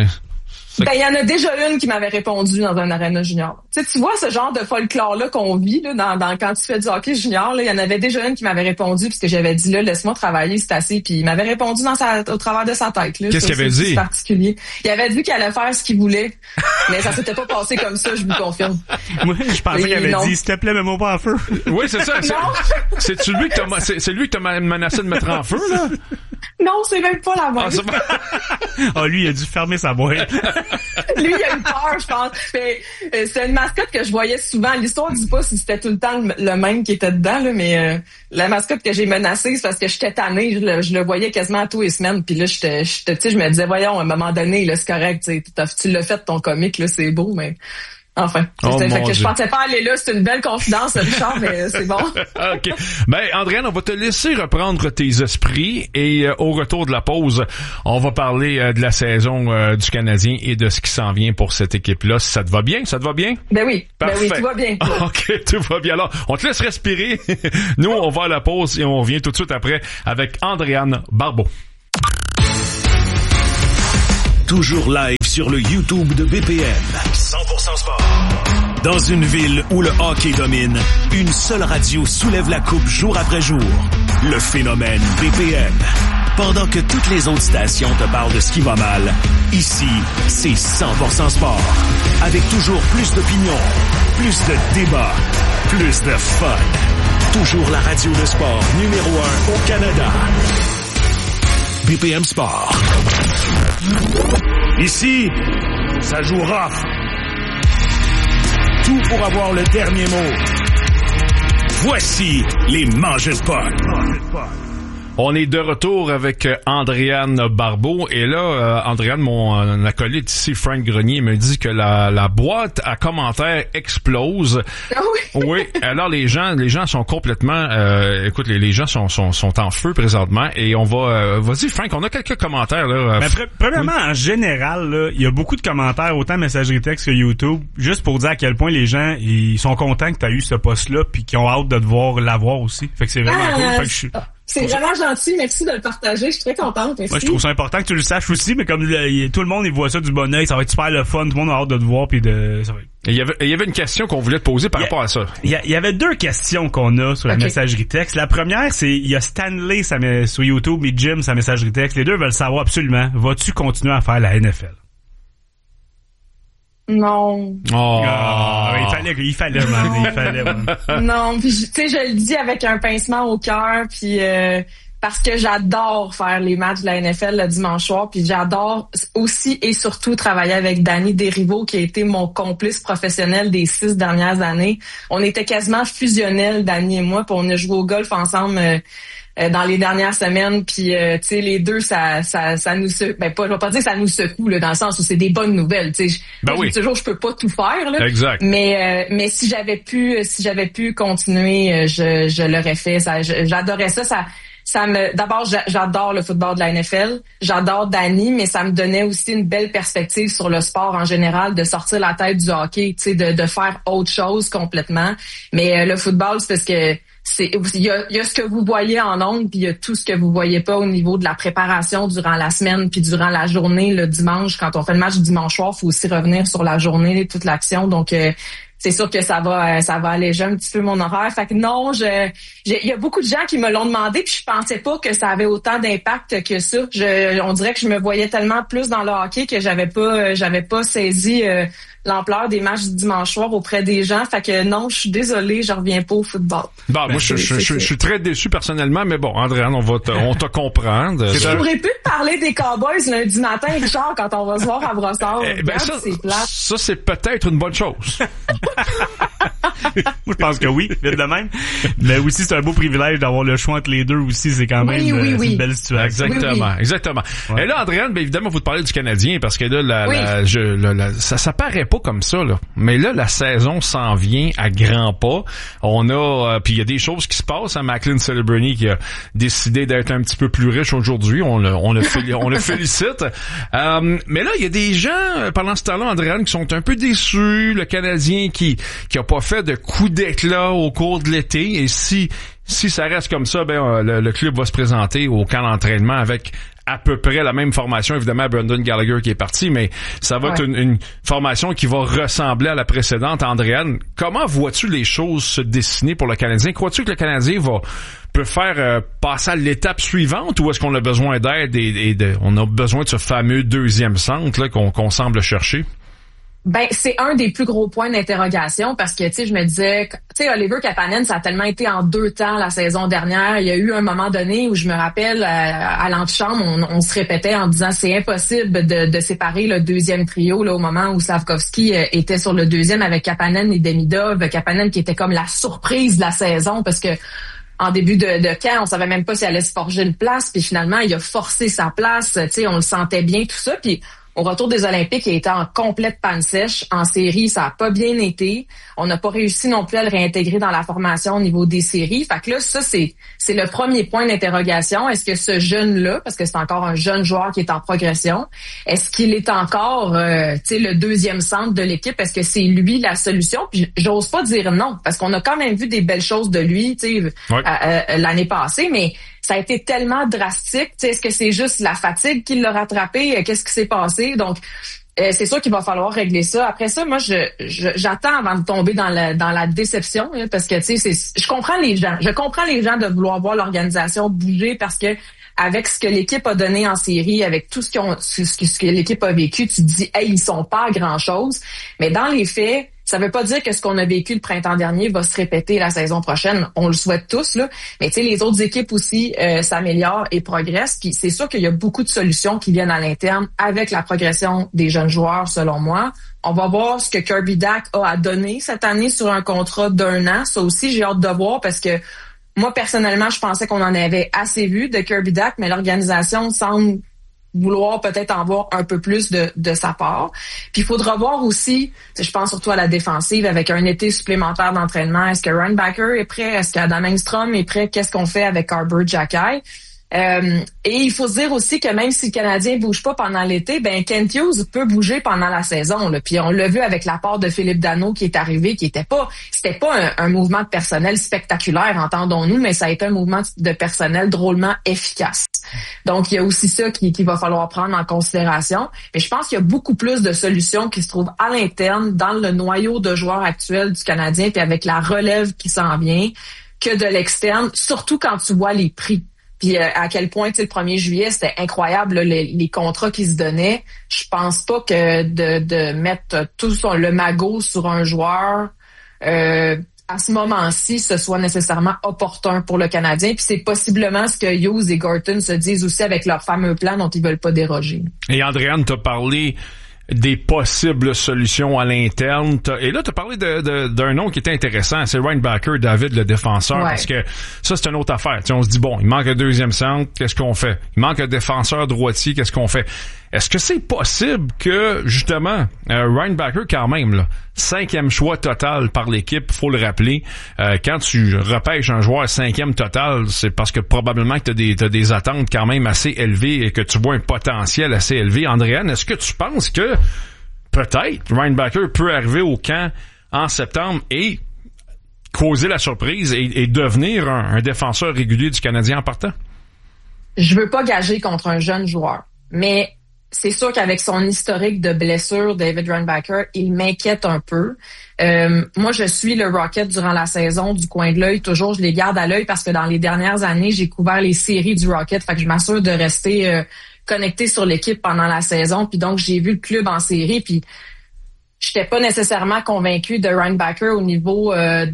Ben, il y en a déjà une qui m'avait répondu dans un aréna junior. Tu vois ce genre de folklore-là qu'on vit, là, quand tu fais du hockey junior, là, il y en avait déjà une qui m'avait répondu, puisque j'avais dit, là, laisse-moi travailler, c'est assez, puis il m'avait répondu au travers de sa tête, là. Qu'est-ce qu'il avait dit? C'est particulier. Il avait dit qu'il allait faire ce qu'il voulait, mais ça s'était pas passé comme ça, je vous confirme. Moi, je pensais qu'il avait dit, s'il te plaît, mets-moi pas en feu. Oui, c'est ça. C'est lui que t'as menacé de mettre en feu, là? Non, c'est même pas la bonne. Lui, il a dû fermer sa boîte. Lui, il a eu peur, je pense. Mais, c'est une mascotte que je voyais souvent. L'histoire dit pas si c'était tout le temps le même qui était dedans, là, mais la mascotte que j'ai menacée, c'est parce que j'étais tannée. Je le voyais quasiment tous les semaines. Puis là, je me disais, voyons, à un moment donné, là, c'est correct. Tu l'as fait, ton comique, là, c'est beau, mais... Enfin, fait que je pensais pas aller là, c'est une belle confidence, Richard, mais c'est bon. OK. Ben, Andréane, on va te laisser reprendre tes esprits et au retour de la pause, on va parler de la saison du Canadien et de ce qui s'en vient pour cette équipe-là. Ça te va bien? Ça te va bien? Ben oui. Parfait. Ben oui, tout va bien. OK, tout va bien. Alors, on te laisse respirer. Nous, on va à la pause et on revient tout de suite après avec Andréane Barbeau. Toujours live sur le YouTube de BPM. 100% sport. Dans une ville où le hockey domine, une seule radio soulève la coupe jour après jour. Le phénomène BPM. Pendant que toutes les autres stations te parlent de ce qui va mal, ici, c'est 100% sport. Avec toujours plus d'opinions, plus de débats, plus de fun. Toujours la radio de sport numéro 1 au Canada. BPM Sport. Ici, ça joue rough. Tout pour avoir le dernier mot. Voici les Mangeurs de Puck. On est de retour avec Andréane Barbeau. Et là, Andréane, mon acolyte ici, Frank Grenier, me dit que la boîte à commentaires explose. Ah oui? Oui. Alors, les gens sont complètement... écoute, les gens sont en feu présentement. Et on va... vas-y, Frank, on a quelques commentaires. Là. Mais premièrement, en général, là, il y a beaucoup de commentaires, autant messagerie texte que YouTube, juste pour dire à quel point les gens ils sont contents que tu as eu ce poste-là puis qu'ils ont hâte de te l'avoir aussi. Fait que c'est vraiment cool. Fait que c'est vraiment gentil, merci de le partager, je suis très contente. Merci. Moi, je trouve ça important que tu le saches aussi, mais comme tout le monde il voit ça du bon œil, ça va être super le fun, tout le monde a hâte de te voir puis ça va être... Il y avait une question qu'on voulait te poser par rapport à ça. Il y avait 2 questions qu'on a sur la messagerie texte. La première, c'est il y a Stanley sur YouTube et Jim sa messagerie texte. Les deux veulent savoir absolument, vas-tu continuer à faire la NFL? Non. Oh. Il fallait, man. Non, puis tu sais, je le dis avec un pincement au cœur, puis parce que j'adore faire les matchs de la NFL le dimanche soir, puis j'adore aussi et surtout travailler avec Danny Desrivaux, qui a été mon complice professionnel des 6 dernières années. On était quasiment fusionnels, Danny et moi, puis on a joué au golf ensemble dans les dernières semaines, puis tu sais, les deux ça nous je vais pas dire que ça nous secoue là, dans le sens où c'est des bonnes nouvelles, tu sais. Oui. Toujours je peux pas tout faire là. Exact. Mais si j'avais pu continuer, je l'aurais fait. J'adorais ça. D'abord, j'adore le football de la NFL. J'adore Danny, mais ça me donnait aussi une belle perspective sur le sport en général, de sortir la tête du hockey, tu sais, de faire autre chose complètement. Mais le football, c'est parce que il y a ce que vous voyez en ondes, puis il y a tout ce que vous voyez pas au niveau de la préparation durant la semaine, puis durant la journée, le dimanche. Quand on fait le match du dimanche soir, faut aussi revenir sur la journée, toute l'action. Donc c'est sûr que ça va alléger un petit peu mon horaire. Fait que non, il y a beaucoup de gens qui me l'ont demandé, puis je pensais pas que ça avait autant d'impact que ça. On dirait que je me voyais tellement plus dans le hockey que j'avais pas saisi l'ampleur des matchs du dimanche soir auprès des gens. Fait que non, je suis désolée, je reviens pas au football. Bon, moi, je suis très déçu personnellement, mais bon, Andréane, on te comprendre. Je pourrais plus te parler des Cowboys lundi matin, Richard, quand on va se voir à Brossard. C'est plate. Ça, c'est peut-être une bonne chose. Moi, je pense que oui, vite de même. Mais aussi, c'est un beau privilège d'avoir le choix entre les deux aussi. C'est quand même une belle situation. Exactement. Ouais. Et là, Andréane, évidemment, faut te parler du Canadien parce que là, ça paraît pas comme ça, là. Mais là, la saison s'en vient à grands pas. On a, puis il y a des choses qui se passent. Macklin Celebrini qui a décidé d'être un petit peu plus riche aujourd'hui. On le félicite. Mais là, il y a des gens, pendant ce temps-là, Andréane, qui sont un peu déçus. Le Canadien qui a pas fait de coup d'éclat au cours de l'été. Et si ça reste comme ça, le club va se présenter au camp d'entraînement avec à peu près la même formation. Évidemment, Brendan Gallagher qui est parti, mais ça va être une formation qui va ressembler à la précédente. Andréane, comment vois-tu les choses se dessiner pour le Canadien? Crois-tu que le Canadien peut faire passer à l'étape suivante, ou est-ce qu'on a besoin d'aide et on a besoin de ce fameux deuxième centre là qu'on semble chercher? C'est un des plus gros points d'interrogation parce que, tu sais, je me disais, tu sais, Oliver Kapanen, ça a tellement été en 2 temps la saison dernière. Il y a eu un moment donné où je me rappelle, à l'antichambre, on se répétait en disant c'est impossible de séparer le deuxième trio, là, au moment où Slavkovski était sur le deuxième avec Kapanen et Demidov. Kapanen qui était comme la surprise de la saison parce que en début de camp, on savait même pas s'il allait se forger une place, puis finalement, il a forcé sa place, tu sais, on le sentait bien, tout ça, puis au retour des Olympiques, il était en complète panne sèche. En série, ça a pas bien été. On n'a pas réussi non plus à le réintégrer dans la formation au niveau des séries. Fait que là, ça, c'est le premier point d'interrogation. Est-ce que ce jeune-là, parce que c'est encore un jeune joueur qui est en progression, est-ce qu'il est encore le deuxième centre de l'équipe? Est-ce que c'est lui la solution? Puis j'ose pas dire non, parce qu'on a quand même vu des belles choses de lui l'année passée, mais ça a été tellement drastique. Est-ce que c'est juste la fatigue qui l'a rattrapé? Qu'est-ce qui s'est passé? Donc, c'est sûr qu'il va falloir régler ça. Après ça, moi, j'attends avant de tomber dans la déception, hein, parce que je comprends les gens. Je comprends les gens de vouloir voir l'organisation bouger parce que avec ce que l'équipe a donné en série, avec tout ce que l'équipe a vécu, tu te dis, hey, ils sont pas à grand-chose. Mais dans les faits, ça veut pas dire que ce qu'on a vécu le printemps dernier va se répéter la saison prochaine. On le souhaite tous, là. Mais tu sais, les autres équipes aussi s'améliorent et progressent. Puis c'est sûr qu'il y a beaucoup de solutions qui viennent à l'interne avec la progression des jeunes joueurs, selon moi. On va voir ce que Kirby Dach a à donner cette année sur un contrat d'1 an. Ça aussi, j'ai hâte de voir parce que Moi, personnellement, je pensais qu'on en avait assez vu de Kirby Dach, mais l'organisation semble vouloir peut-être en voir un peu plus de sa part. Puis il faudra voir aussi, je pense surtout à la défensive, avec un été supplémentaire d'entraînement. Est-ce que Ryan Backer est prêt? Est-ce qu'Adam Engstrom est prêt? Qu'est-ce qu'on fait avec Arber Xhekaj? Et il faut se dire aussi que même si le Canadien bouge pas pendant l'été, ben Kent Hughes peut bouger pendant la saison. Là. Puis on l'a vu avec l'apport de Philippe Danault qui est arrivé, c'était pas un mouvement de personnel spectaculaire, entendons-nous, mais ça a été un mouvement de personnel drôlement efficace. Donc il y a aussi ça qu'il va falloir prendre en considération. Mais je pense qu'il y a beaucoup plus de solutions qui se trouvent à l'interne, dans le noyau de joueurs actuels du Canadien, puis avec la relève qui s'en vient, que de l'externe, surtout quand tu vois les prix. Puis à quel point, tu sais, le 1er juillet, c'était incroyable, là, les contrats qui se donnaient. Je pense pas que de mettre tout le magot sur un joueur à ce moment-ci, ce soit nécessairement opportun pour le Canadien. Puis c'est possiblement ce que Hughes et Gorton se disent aussi avec leur fameux plan dont ils veulent pas déroger. Et Andréane t'a parlé des possibles solutions à l'interne. Et là, tu as parlé d'un nom qui était intéressant, c'est Ryan Backer, David, le défenseur, parce que ça, c'est une autre affaire. T'sais, on se dit, bon, il manque un deuxième centre, qu'est-ce qu'on fait? Il manque un défenseur droitier, qu'est-ce qu'on fait? Est-ce que c'est possible que, justement, Ryan Backer, quand même, là, 5e choix total par l'équipe, faut le rappeler, quand tu repêches un joueur 5e total, c'est parce que probablement que t'as des attentes quand même assez élevées et que tu vois un potentiel assez élevé. Andréane, est-ce que tu penses que peut-être Ryan Backer peut arriver au camp en septembre et causer la surprise et devenir un défenseur régulier du Canadien en partant? Je veux pas gager contre un jeune joueur, mais c'est sûr qu'avec son historique de blessure, David Ryan Backer, il m'inquiète un peu. Moi, je suis le Rocket durant la saison du coin de l'œil. Toujours, je les garde à l'œil parce que dans les dernières années, j'ai couvert les séries du Rocket. Fait que je m'assure de rester connecté sur l'équipe pendant la saison. Puis donc, j'ai vu le club en série. Puis j'étais pas nécessairement convaincu de Ryan Backer au niveau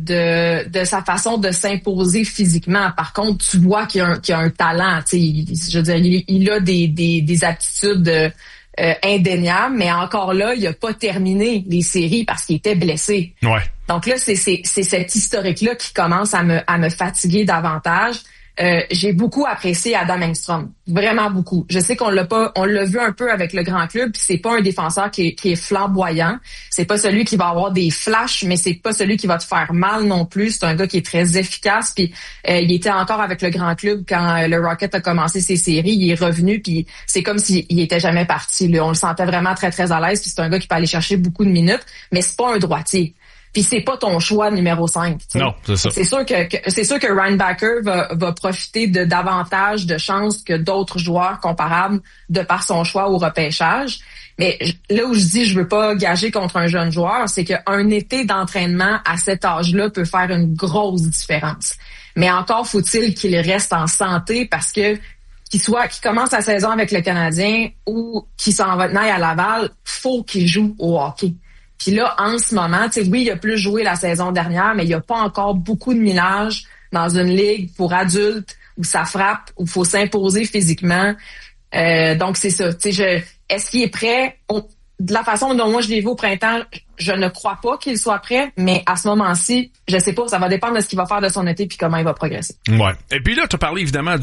de sa façon de s'imposer physiquement. Par contre, tu vois qu'il y a un talent. Je veux dire, il a des aptitudes indéniables, mais encore là, il a pas terminé les séries parce qu'il était blessé. Ouais. Donc là, c'est cet historique-là qui commence à me fatiguer davantage. J'ai beaucoup apprécié Adam Engstrom, vraiment beaucoup. Je sais on l'a vu un peu avec le grand club, puis c'est pas un défenseur qui est flamboyant, c'est pas celui qui va avoir des flashs, mais c'est pas celui qui va te faire mal non plus. C'est un gars qui est très efficace, puis il était encore avec le grand club quand le Rocket a commencé ses séries, il est revenu, puis c'est comme s'il était jamais parti. Là. On le sentait vraiment très très à l'aise, puis c'est un gars qui peut aller chercher beaucoup de minutes, mais c'est pas un droitier. Puis c'est pas ton choix numéro 5. T'sais. Non, c'est ça. C'est sûr que Ryan Backer va profiter de davantage de chances que d'autres joueurs comparables de par son choix au repêchage. Mais là où je dis je veux pas gager contre un jeune joueur, c'est qu'un été d'entraînement à cet âge-là peut faire une grosse différence. Mais encore faut-il qu'il reste en santé parce que qu'il commence la saison avec le Canadien ou qu'il s'en va à Laval, faut qu'il joue au hockey. Puis là, en ce moment, tu sais, oui, il a plus joué la saison dernière, mais il n'y a pas encore beaucoup de millage dans une ligue pour adultes où ça frappe, où il faut s'imposer physiquement. Donc, c'est ça. Tu sais, est-ce qu'il est prêt? De la façon dont moi je l'ai vu au printemps, je ne crois pas qu'il soit prêt, mais à ce moment-ci, je sais pas, ça va dépendre de ce qu'il va faire de son été puis comment il va progresser. Ouais. Et puis là, tu as parlé évidemment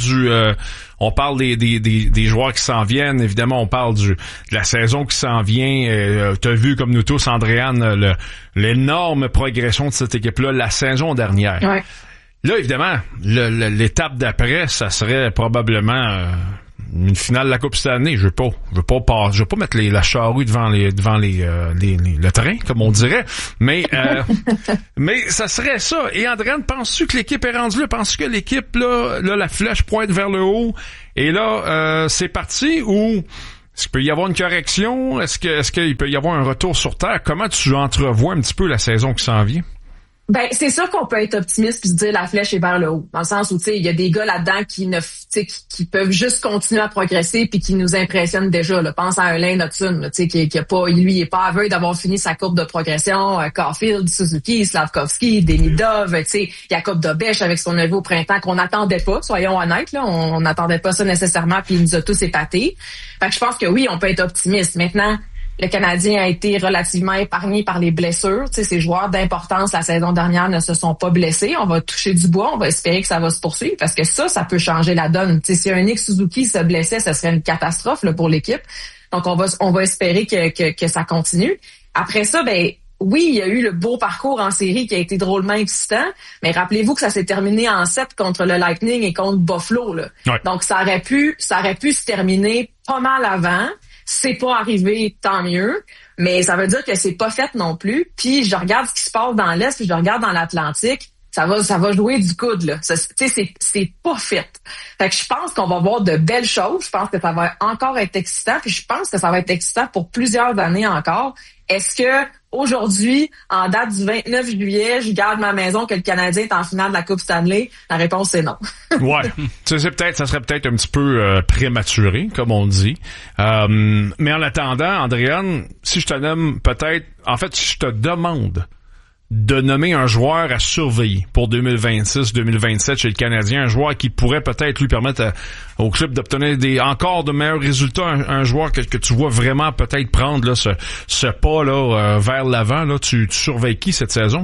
on parle des joueurs qui s'en viennent, évidemment, on parle de la saison qui s'en vient. Tu as vu comme nous tous, Andréane, l'énorme progression de cette équipe-là la saison dernière. Ouais. Là, évidemment, l'étape d'après, ça serait probablement une finale de la Coupe cette année. Je veux pas mettre la charrue devant le train, comme on dirait. Mais ça serait ça. Et Andréane, penses-tu que l'équipe est rendue là? Penses-tu que l'équipe, là, la flèche pointe vers le haut? Et là, c'est parti ou est-ce qu'il peut y avoir une correction? Est-ce qu'il peut y avoir un retour sur terre? Comment tu entrevois un petit peu la saison qui s'en vient? Ben, c'est sûr qu'on peut être optimiste puis se dire la flèche est vers le haut. Dans le sens où, tu sais, il y a des gars là-dedans qui peuvent juste continuer à progresser puis qui nous impressionnent déjà, là. Pense à Alain Hudson, là, tu sais, lui, il est pas aveugle d'avoir fini sa courbe de progression. Caulfield, Suzuki, Slavkovski, Demidov, tu sais, Jacob Dobèche avec son niveau au printemps qu'on n'attendait pas, soyons honnêtes, là. On n'attendait pas ça nécessairement puis il nous a tous épatés. Fait que je pense que oui, on peut être optimiste. Maintenant, le Canadien a été relativement épargné par les blessures. Tu sais, ces joueurs d'importance la saison dernière ne se sont pas blessés. On va toucher du bois. On va espérer que ça va se poursuivre parce que ça peut changer la donne. Tu sais, si un Nick Suzuki se blessait, ce serait une catastrophe là, pour l'équipe. Donc, on va espérer que ça continue. Après ça, oui, il y a eu le beau parcours en série qui a été drôlement excitant, mais rappelez-vous que ça s'est terminé en 7 contre le Lightning et contre Buffalo, là. Ouais. Donc, ça aurait pu se terminer pas mal avant. C'est pas arrivé, tant mieux, mais ça veut dire que c'est pas fait non plus. Puis, je regarde ce qui se passe dans l'Est, puis je regarde dans l'Atlantique. Ça va jouer du coude, là. C'est pas fait. Fait que je pense qu'on va voir de belles choses. Je pense que ça va encore être excitant. Puis je pense que ça va être excitant pour plusieurs années encore. Est-ce que aujourd'hui, en date du 29 juillet, je garde ma maison que le Canadien est en finale de la Coupe Stanley? La réponse c'est non. Ouais. Ça serait peut-être un petit peu prématuré, comme on dit. Mais en attendant, Andréane, si je te nomme si je te demande de nommer un joueur à surveiller pour 2026-2027 chez le Canadien, un joueur qui pourrait peut-être lui permettre au club d'obtenir encore de meilleurs résultats, un joueur que tu vois vraiment peut-être prendre là, ce pas là vers l'avant, là, tu surveilles qui cette saison?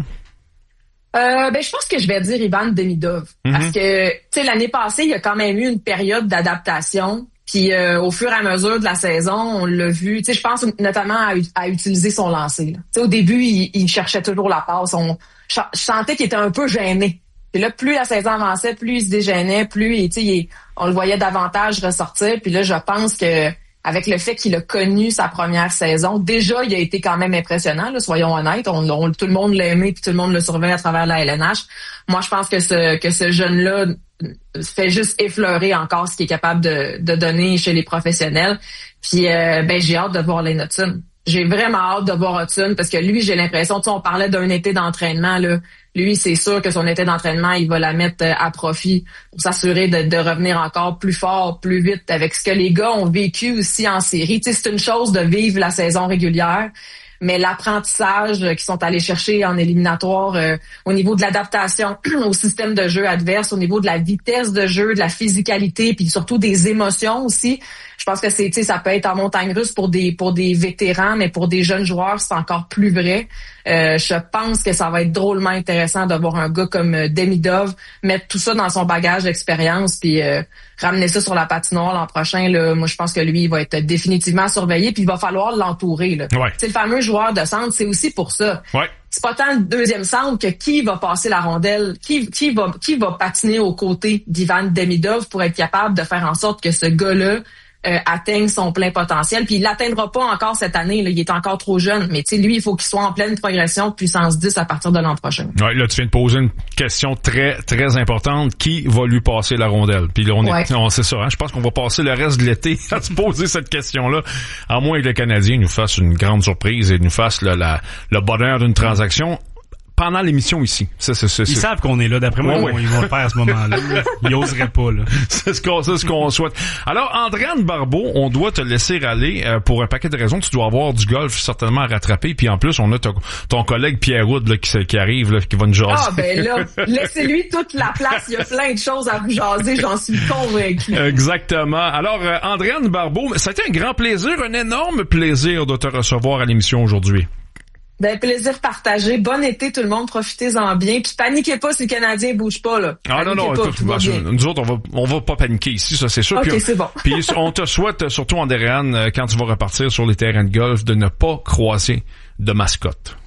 Je pense que je vais dire Ivan Demidov. Parce que, tu sais, l'année passée, il y a quand même eu une période d'adaptation. Puis au fur et à mesure de la saison, on l'a vu. Tu sais, je pense notamment à utiliser son lancer. Tu sais, au début, il cherchait toujours la passe. Je sentais qu'il était un peu gêné. Puis là, plus la saison avançait, plus il se dégênait, plus on le voyait davantage ressortir. Puis là, je pense que avec le fait qu'il a connu sa première saison, déjà, il a été quand même impressionnant. Là, soyons honnêtes, tout le monde l'a aimé, puis tout le monde le surveille à travers la LNH. Moi, je pense que ce jeune-là fait juste effleurer encore ce qu'il est capable de donner chez les professionnels. Puis j'ai hâte de voir Lane Hutson. J'ai vraiment hâte de voir Hutson parce que lui, j'ai l'impression, tu sais, on parlait d'un été d'entraînement, là. Lui, c'est sûr que son été d'entraînement, il va la mettre à profit pour s'assurer de revenir encore plus fort, plus vite avec ce que les gars ont vécu aussi en série. Tu sais, c'est une chose de vivre la saison régulière, mais l'apprentissage qu'ils sont allés chercher en éliminatoire au niveau de l'adaptation au système de jeu adverse, au niveau de la vitesse de jeu, de la physicalité, puis surtout des émotions aussi. Je pense que ça peut être en montagne russe pour des vétérans, mais pour des jeunes joueurs, c'est encore plus vrai. Je pense que ça va être drôlement intéressant de voir un gars comme Demidov mettre tout ça dans son bagage d'expérience puis ramener ça sur la patinoire l'an prochain. Là, moi, je pense que lui, il va être définitivement surveillé puis il va falloir l'entourer. Là. Ouais. C'est le fameux joueur de centre, c'est aussi pour ça. Ouais. C'est pas tant le deuxième centre que qui va passer la rondelle, qui va patiner aux côtés d'Ivan Demidov pour être capable de faire en sorte que ce gars-là atteigne son plein potentiel. Puis il l'atteindra pas encore cette année, là, il est encore trop jeune. Mais tu sais, lui, il faut qu'il soit en pleine progression de puissance 10 à partir de l'an prochain. Ouais, là, tu viens de poser une question très, très importante. Qui va lui passer la rondelle? Puis là, c'est ça, hein? Je pense qu'on va passer le reste de l'été à se poser cette question-là. À moins que le Canadien nous fasse une grande surprise et nous fasse le bonheur d'une transaction. Pendant l'émission ici. Ils savent qu'on est là. D'après moi, ils vont le faire à ce moment-là. Ils oseraient pas, là. C'est ce qu'on souhaite. Alors, Andréane Barbeau, on doit te laisser aller pour un paquet de raisons. Tu dois avoir du golf certainement à rattraper. Puis en plus, on a ton collègue Pierre Houd là, qui arrive, là, qui va nous jaser. Ah, ben là, laissez-lui toute la place. Il y a plein de choses à vous jaser, j'en suis convaincu. Exactement. Alors, Andréane Barbeau, ça a été un grand plaisir, un énorme plaisir de te recevoir à l'émission aujourd'hui. Ben, plaisir partagé. Bon été, tout le monde. Profitez-en bien. Puis paniquez pas si le Canadien bouge pas, là. Non. Écoute, nous autres, on va pas paniquer ici, ça, c'est sûr. OK, c'est bon. Puis on te souhaite, surtout Andréane, quand tu vas repartir sur les terrains de golf, de ne pas croiser de mascotte.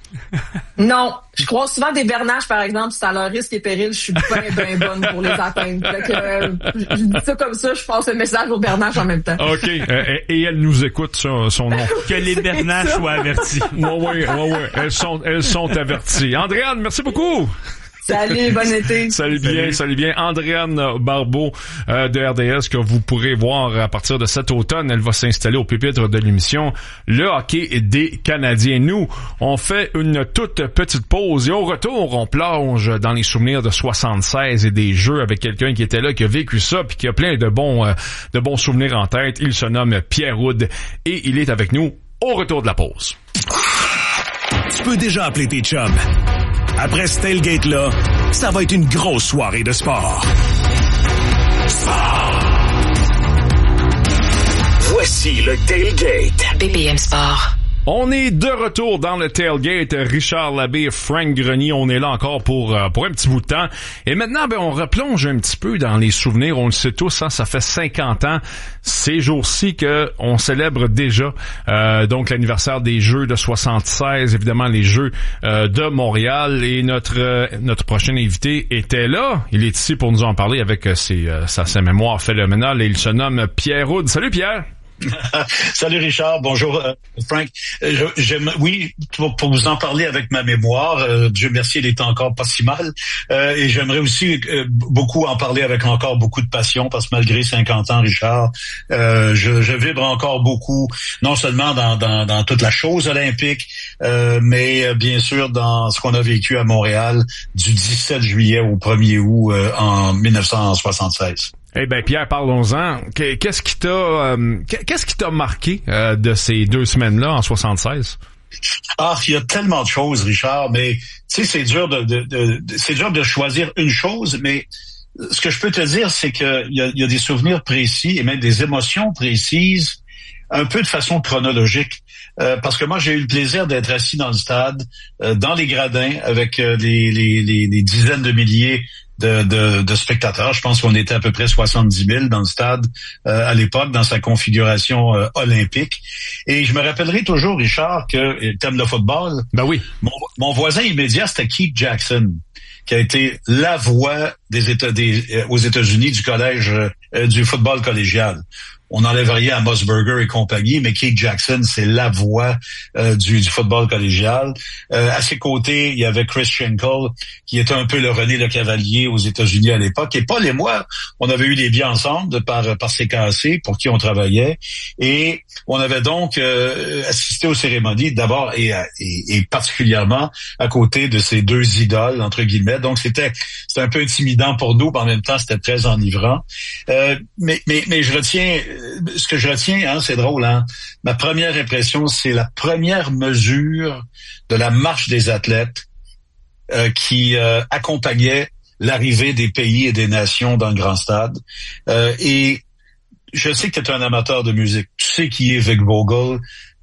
Non. Je croise souvent des bernaches, par exemple, c'est à leur risque et péril, je suis bien bonne pour les atteindre. Fait que, je dis ça comme ça, je passe le message aux bernaches en même temps. OK. Et elle nous écoute, son nom. Que les bernaches soient avertis. Ouais. Elles sont averties. Andréane, merci beaucoup. Salut, bon été. Salut bien. Andréane Barbeau de RDS que vous pourrez voir à partir de cet automne. Elle va s'installer au pupitre de l'émission Le hockey des Canadiens. Nous, on fait une toute petite pause et au retour, on plonge dans les souvenirs de 76 et des jeux avec quelqu'un qui était là, qui a vécu ça puis qui a plein de bons souvenirs en tête. Il se nomme Pierre Houd et il est avec nous au retour de la pause. Tu peux déjà appeler tes chums. Après ce tailgate-là, ça va être une grosse soirée de sport. Voici le tailgate. BPM Sport. On est de retour dans le tailgate. Richard Labbé, Frank Grenier, on est là encore pour un petit bout de temps. Et maintenant, on replonge un petit peu dans les souvenirs. On le sait tous, ça fait 50 ans, ces jours-ci, que on célèbre déjà donc l'anniversaire des Jeux de 76, évidemment les Jeux de Montréal. Et notre prochain invité était là. Il est ici pour nous en parler avec sa mémoire phénoménale et il se nomme Pierre Houde. Salut Pierre! Salut Richard, bonjour Frank. Oui, pour vous en parler avec ma mémoire, Dieu merci, elle est encore pas si mal. Et j'aimerais aussi beaucoup en parler avec encore beaucoup de passion, parce que malgré 50 ans, Richard, je vibre encore beaucoup, non seulement dans toute la chose olympique, mais bien sûr dans ce qu'on a vécu à Montréal du 17 juillet au 1er août en 1976. Eh ben Pierre, parlons-en. Qu'est-ce qui t'a marqué de ces 2 semaines-là en 76? Ah, il y a tellement de choses, Richard, mais tu sais, c'est dur de choisir une chose, mais ce que je peux te dire, c'est que il y a des souvenirs précis et même des émotions précises, un peu de façon chronologique. Parce que moi, j'ai eu le plaisir d'être assis dans le stade, dans les gradins, avec les dizaines de milliers de spectateurs. Je pense qu'on était à peu près 70 000 dans le stade à l'époque, dans sa configuration olympique. Et je me rappellerai toujours, Richard, que thème de football, ben oui, mon voisin immédiat, c'était Keith Jackson, qui a été la voix aux États-Unis du collège du football collégial. On n'enlève rien à Musburger et compagnie, mais Keith Jackson, c'est la voix du football collégial. À ses côtés, il y avait Chris Schenkel, qui était un peu le René Le Cavalier aux États-Unis à l'époque. Et Paul et moi, on avait eu des biens ensemble par CKC, pour qui on travaillait. Et on avait donc assisté aux cérémonies, d'abord et particulièrement à côté de ces 2 idoles, entre guillemets. Donc c'était un peu intimidant pour nous, mais en même temps, c'était très enivrant. Mais je retiens... Ce que je retiens, c'est drôle, ma première impression, c'est la première mesure de la marche des athlètes qui accompagnait l'arrivée des pays et des nations dans le grand stade. Et je sais que tu es un amateur de musique. Tu sais qui est Vic Vogel.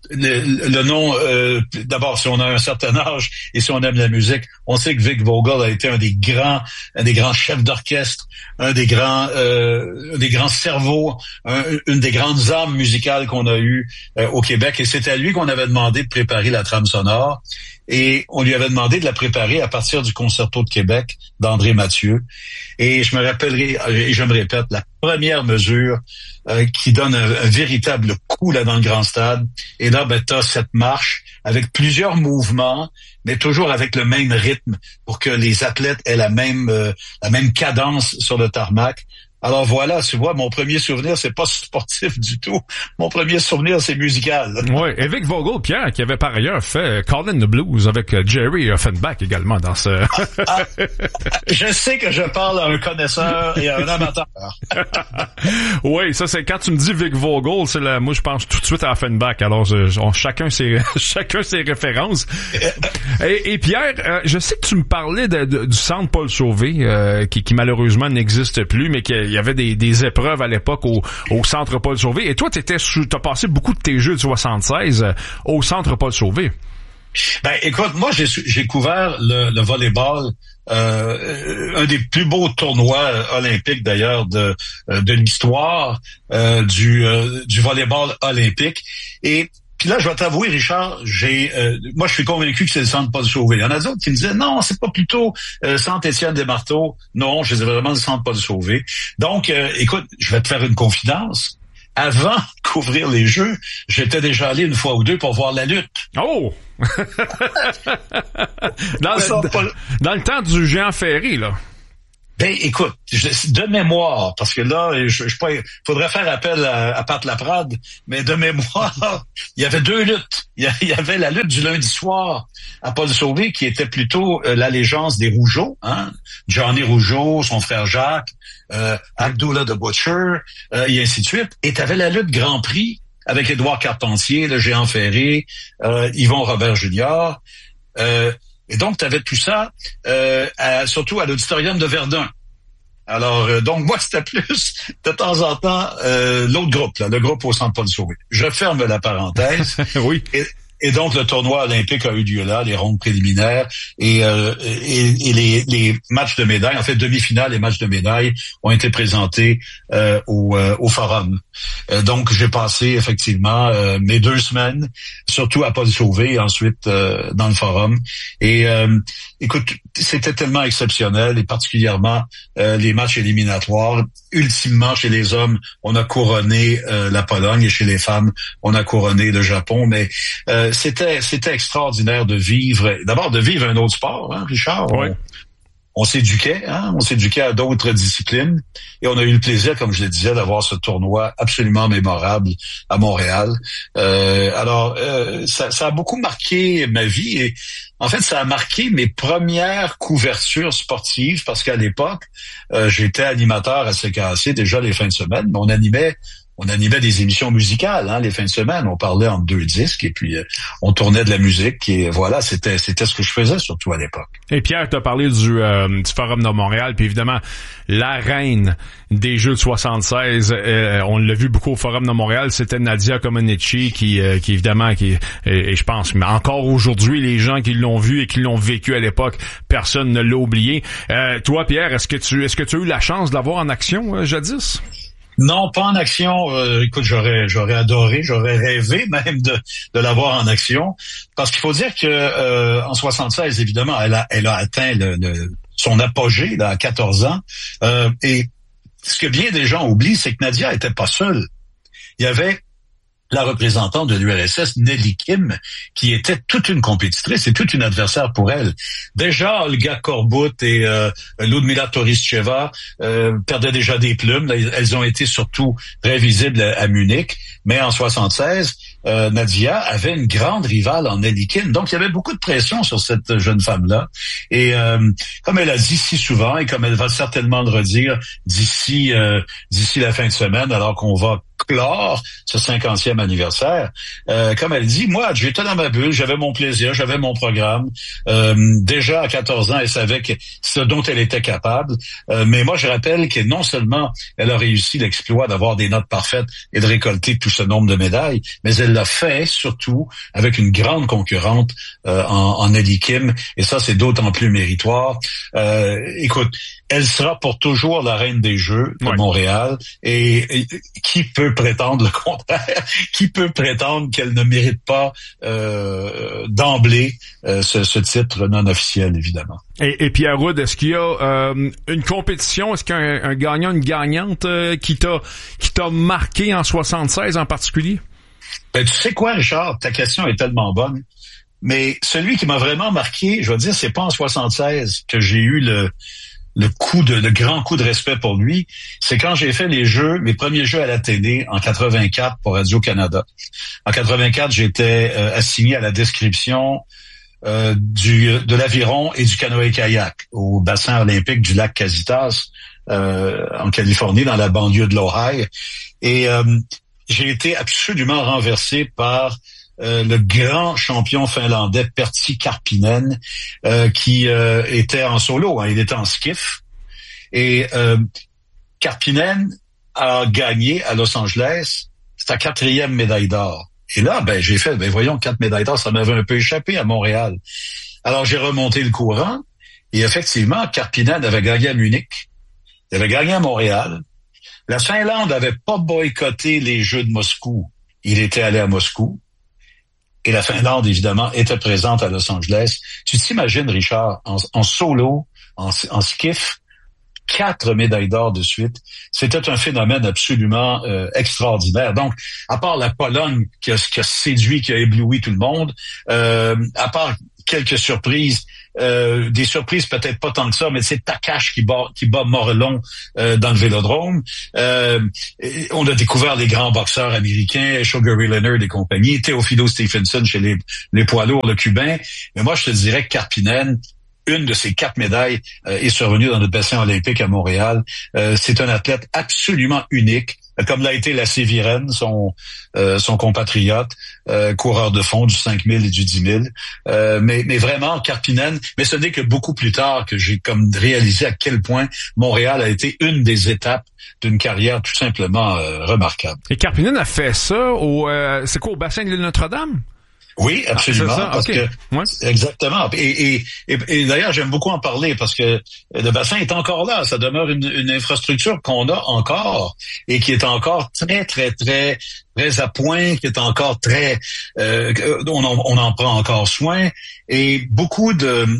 Le nom, d'abord, si on a un certain âge et si on aime la musique, on sait que Vic Vogel a été un des grands chefs d'orchestre, un des grands cerveaux, une des grandes âmes musicales qu'on a eues au Québec. Et c'est à lui qu'on avait demandé de préparer la trame sonore. Et on lui avait demandé de la préparer à partir du Concerto de Québec d'André Mathieu. Et je me rappellerai, et je me répète, la première mesure qui donne un véritable coup là dans le grand stade. Et là, t'as cette marche avec plusieurs mouvements, mais toujours avec le même rythme pour que les athlètes aient la même cadence sur le tarmac. Alors voilà, tu vois, mon premier souvenir, c'est pas sportif du tout. Mon premier souvenir, c'est musical. Oui, et Vic Vogel, Pierre, qui avait par ailleurs fait Call in the Blues avec Jerry Offenbach également dans ce... Je sais que je parle à un connaisseur et à un amateur. Oui, ça c'est quand tu me dis Vic Vogel, moi je pense tout de suite à Offenbach. Alors chacun ses références. Et Pierre, je sais que tu me parlais du centre Paul Sauvé, qui malheureusement n'existe plus, mais il y avait des épreuves à l'époque au centre Paul Sauvé. Et toi, t'as passé beaucoup de tes Jeux de 76 au centre Paul Sauvé. Ben, écoute, moi, j'ai couvert le volleyball, un des plus beaux tournois olympiques d'ailleurs de l'histoire du volleyball olympique. Et puis là, je vais t'avouer, Richard, moi, je suis convaincu que c'est le centre Paul Sauvé. Il y en a d'autres qui me disaient, non, c'est pas plutôt centre Étienne-des-Marteaux. Non, je disais vraiment le centre Paul Sauvé. Donc, écoute, je vais te faire une confidence. Avant de couvrir les Jeux, j'étais déjà allé une fois ou deux pour voir la lutte. Oh! dans le temps du Géant Ferré, là. Ben, écoute, de mémoire, parce que là, faudrait faire appel à Pat Laprade, mais de mémoire, il y avait 2 luttes. Il y avait la lutte du lundi soir à Paul Sauvé, qui était plutôt l'allégeance des Rougeau, Johnny Rougeau, son frère Jacques, Abdullah the Butcher, et ainsi de suite. Et t'avais la lutte Grand Prix avec Édouard Carpentier, le Géant Ferré, Yvon Robert Jr., et donc, tu avais tout ça, surtout à l'auditorium de Verdun. Alors, donc, moi, c'était plus, de temps en temps, l'autre groupe, là, le groupe au centre Paul Sauvé. Je ferme la parenthèse. Oui. Et donc, le tournoi olympique a eu lieu là, les rondes préliminaires et les matchs de médailles, en fait, demi-finale et matchs de médailles ont été présentés au Forum. Donc, j'ai passé effectivement mes 2 semaines, surtout à Paul Sauvé et ensuite dans le Forum. Et écoute, c'était tellement exceptionnel et particulièrement les matchs éliminatoires. Ultimement, chez les hommes, on a couronné la Pologne et chez les femmes, on a couronné le Japon. Mais c'était extraordinaire de vivre un autre sport, hein, Richard. Oui. On s'éduquait, hein, à d'autres disciplines et on a eu le plaisir, comme je le disais, d'avoir ce tournoi absolument mémorable à Montréal. Ça a beaucoup marqué ma vie et en fait, ça a marqué mes premières couvertures sportives parce qu'à l'époque, j'étais animateur à CKAC déjà les fins de semaine, mais on animait des émissions musicales, hein, les fins de semaine. On parlait entre 2 disques et puis on tournait de la musique et voilà, c'était ce que je faisais surtout à l'époque. Et Pierre, t'as parlé du Forum de Montréal, puis évidemment, la reine des Jeux de 76, on l'a vu beaucoup au Forum de Montréal, c'était Nadia Comaneci qui évidemment, et je pense, mais encore aujourd'hui, les gens qui l'ont vu et qui l'ont vécu à l'époque, personne ne l'a oublié. Toi, Pierre, est-ce que tu as eu la chance de la voir en action jadis? Non, pas en action. Écoute, j'aurais adoré, j'aurais rêvé même de l'avoir en action, parce qu'il faut dire que en 76, évidemment, elle a atteint son apogée là, à 14 ans. Et ce que bien des gens oublient, c'est que Nadia était pas seule. Il y avait la représentante de l'URSS, Nelly Kim, qui était toute une compétitrice et toute une adversaire pour elle. Déjà, Olga Korbut et Ludmila Toryscheva perdaient déjà des plumes. Elles ont été surtout très visibles à Munich. Mais en 76, Nadia avait une grande rivale en Nelly Kim. Donc, il y avait beaucoup de pression sur cette jeune femme-là. Et comme elle a dit si souvent, et comme elle va certainement le redire d'ici la fin de semaine, alors qu'on va clore ce 50e anniversaire, comme elle dit, moi, j'étais dans ma bulle, j'avais mon plaisir, j'avais mon programme. Déjà à 14 ans, elle savait ce dont elle était capable. Mais moi, je rappelle que non seulement elle a réussi l'exploit d'avoir des notes parfaites et de récolter tout ce nombre de médailles, mais elle l'a fait surtout avec une grande concurrente en Nelly Kim. Et ça, c'est d'autant plus méritoire. Écoute, elle sera pour toujours la reine des Jeux de Montréal. Et qui peut prétendre le contraire? Qui peut prétendre qu'elle ne mérite pas d'emblée ce titre non officiel, évidemment? Et Pierre Roud, est-ce qu'il y a une compétition, est-ce qu'il y a un gagnant, une gagnante qui t'a marqué en 76 en particulier? Ben, tu sais quoi, Richard? Ta question est tellement bonne. Mais celui qui m'a vraiment marqué, je veux dire, c'est pas en 76 que j'ai eu le grand coup de respect pour lui, c'est quand j'ai fait mes premiers jeux à la télé en 84 pour Radio-Canada. En 84, j'étais assigné à la description de l'aviron et du canoë-kayak au bassin olympique du lac Casitas en Californie, dans la banlieue de l'Ohio. Et j'ai été absolument renversé par le grand champion finlandais Pertti Karppinen qui était en solo, hein, il était en skiff. Et Karppinen a gagné à Los Angeles sa 4e médaille d'or. Et là, j'ai fait, voyons, 4 médailles d'or, ça m'avait un peu échappé à Montréal. Alors j'ai remonté le courant et effectivement, Karppinen avait gagné à Munich, il avait gagné à Montréal. La Finlande avait pas boycotté les Jeux de Moscou, il était allé à Moscou. Et la Finlande, évidemment, était présente à Los Angeles. Tu t'imagines, Richard, en solo, en skiff, 4 médailles d'or de suite. C'était un phénomène absolument extraordinaire. Donc, à part la Pologne qui a séduit, qui a ébloui tout le monde, à part quelques surprises, des surprises peut-être pas tant que ça, mais c'est Takash qui bat Morelon dans le Vélodrome. On a découvert les grands boxeurs américains, Sugar Ray Leonard et compagnie, Teofilo Stephenson chez les poids lourds, le Cubain. Mais moi, je te dirais que Karppinen, une de ces 4 médailles est survenue dans notre bassin olympique à Montréal. C'est un athlète absolument unique, comme l'a été Lasse Viren, son compatriote, coureur de fond du 5000 et du 10 000. Mais vraiment, Karppinen, mais ce n'est que beaucoup plus tard que j'ai comme réalisé à quel point Montréal a été une des étapes d'une carrière tout simplement remarquable. Et Karppinen a fait ça au bassin de l'île Notre-Dame? Oui, absolument. Ça? Parce Okay. que Ouais. exactement. Et d'ailleurs, j'aime beaucoup en parler parce que le bassin est encore là. Ça demeure une infrastructure qu'on a encore et qui est encore très, très, très, très à point, qui est encore très, on en prend encore soin. Et beaucoup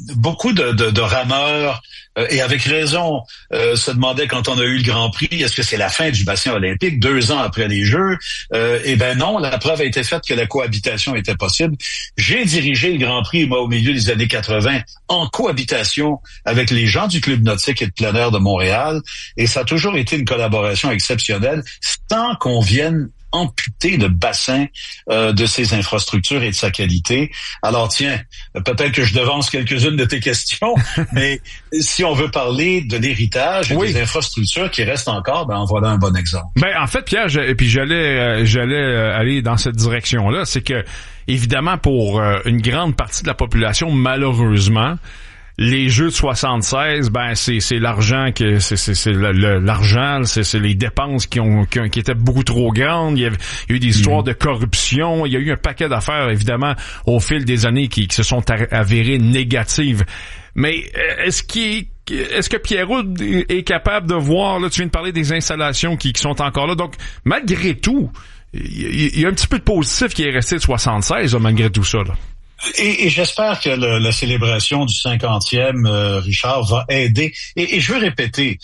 de rameurs, et avec raison, se demandaient quand on a eu le Grand Prix, est-ce que c'est la fin du bassin olympique 2 ans après les Jeux? Eh ben non, la preuve a été faite que la cohabitation était possible. J'ai dirigé le Grand Prix, moi, au milieu des années 80, en cohabitation avec les gens du Club nautique et de plein air de Montréal, et ça a toujours été une collaboration exceptionnelle, sans qu'on vienne amputer le bassin de ses infrastructures et de sa qualité. Alors tiens, peut-être que je devance quelques-unes de tes questions, mais si on veut parler de l'héritage et des infrastructures qui restent encore, ben en voilà un bon exemple. Ben en fait, Pierre, j'allais aller dans cette direction-là, c'est que évidemment pour une grande partie de la population, malheureusement, les Jeux de 76, ben c'est l'argent que c'est l'argent, c'est les dépenses qui étaient beaucoup trop grandes. Il y a eu des histoires de corruption. Il y a eu un paquet d'affaires évidemment au fil des années qui se sont avérées négatives. Mais est-ce que Pierrot est capable de voir, là tu viens de parler des installations qui sont encore là, donc malgré tout, il y a un petit peu de positif qui est resté de 76 là, malgré tout ça là. Et j'espère que la célébration du 50e, Richard, va aider. Et je veux répéter,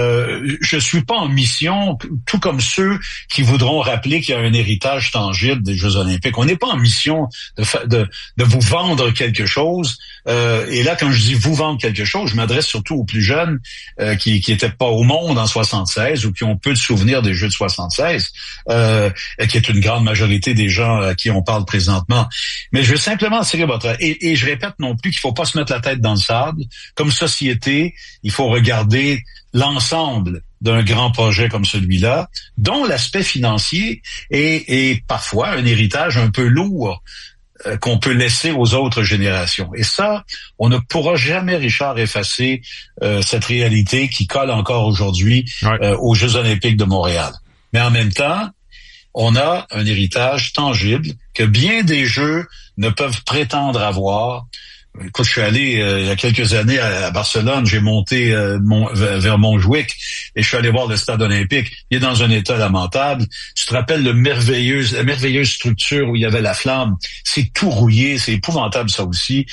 je suis pas en mission, tout comme ceux qui voudront rappeler qu'il y a un héritage tangible des Jeux olympiques. On n'est pas en mission de vous vendre quelque chose. Et là, quand je dis vous vendre quelque chose, je m'adresse surtout aux plus jeunes qui étaient pas au monde en 76 ou qui ont peu de souvenirs des Jeux de 76, qui est une grande majorité des gens à qui on parle présentement. Mais je veux simplement attirer votre... Et je répète non plus qu'il faut pas se mettre la tête dans le sable. Comme société, il faut regarder l'ensemble d'un grand projet comme celui-là, dont l'aspect financier est parfois un héritage un peu lourd qu'on peut laisser aux autres générations. Et ça, on ne pourra jamais, Richard, effacer cette réalité qui colle encore aujourd'hui aux Jeux olympiques de Montréal. Mais en même temps, on a un héritage tangible que bien des Jeux ne peuvent prétendre avoir. Écoute, je suis allé il y a quelques années à Barcelone, j'ai monté vers Montjuïc et je suis allé voir le stade olympique. Il est dans un état lamentable. Tu te rappelles la merveilleuse structure où il y avait la flamme. C'est tout rouillé, c'est épouvantable ça aussi.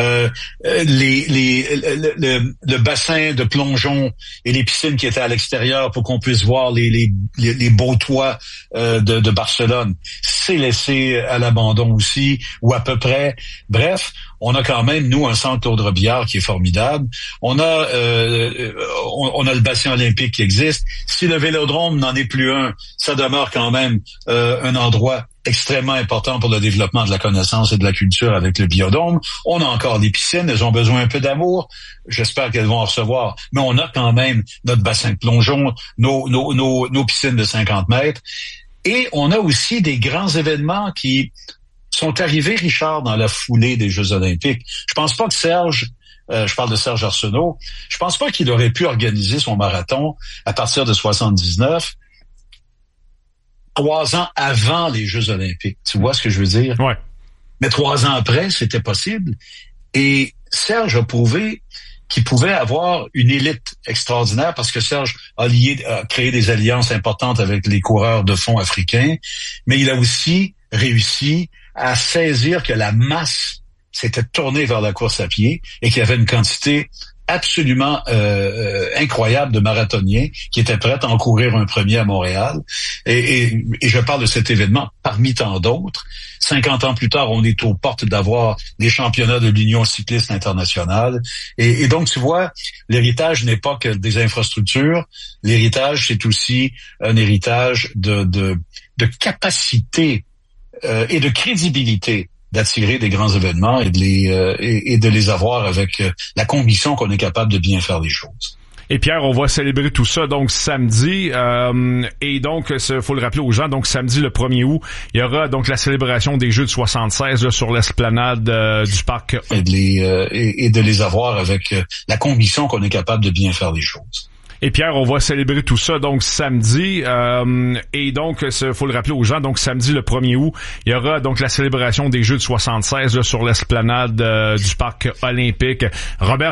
Le bassin de plongeon et les piscines qui étaient à l'extérieur pour qu'on puisse voir les beaux toits de Barcelone, c'est laissé à l'abandon aussi, ou à peu près. Bref, on a quand même, nous, un centre Claude Robillard qui est formidable. On a le bassin olympique qui existe. Si le Vélodrome n'en est plus un, ça demeure quand même un endroit extrêmement important pour le développement de la connaissance et de la culture avec le Biodôme. On a encore les piscines, elles ont besoin un peu d'amour. J'espère qu'elles vont en recevoir. Mais on a quand même notre bassin de plongeon, nos piscines de 50 mètres. Et on a aussi des grands événements qui sont arrivés, Richard, dans la foulée des Jeux olympiques. Je pense pas que Serge, je parle de Serge Arsenault, je pense pas qu'il aurait pu organiser son marathon à partir de 79, 3 ans avant les Jeux olympiques. Tu vois ce que je veux dire? Ouais. Mais 3 ans après, c'était possible. Et Serge a prouvé qu'il pouvait avoir une élite extraordinaire parce que Serge a créé des alliances importantes avec les coureurs de fond africains, mais il a aussi réussi à saisir que la masse s'était tournée vers la course à pied et qu'il y avait une quantité absolument incroyable de marathoniens qui étaient prêts à en courir un premier à Montréal. Et je parle de cet événement parmi tant d'autres. 50 ans plus tard, on est aux portes d'avoir les championnats de l'Union cycliste internationale. Et donc, tu vois, l'héritage n'est pas que des infrastructures. L'héritage, c'est aussi un héritage de capacité et de crédibilité d'attirer des grands événements et de les avoir avec la conviction qu'on est capable de bien faire les choses. Et Pierre, on va célébrer tout ça donc samedi et donc faut le rappeler aux gens, donc samedi le 1er août, il y aura donc la célébration des Jeux de 76 là, sur l'esplanade du parc et de les avoir avec la conviction qu'on est capable de bien faire les choses. Et Pierre, on va célébrer tout ça donc samedi. Et donc, faut le rappeler aux gens, donc samedi le 1er août, il y aura donc la célébration des Jeux de 76 là, sur l'esplanade du parc olympique. Robert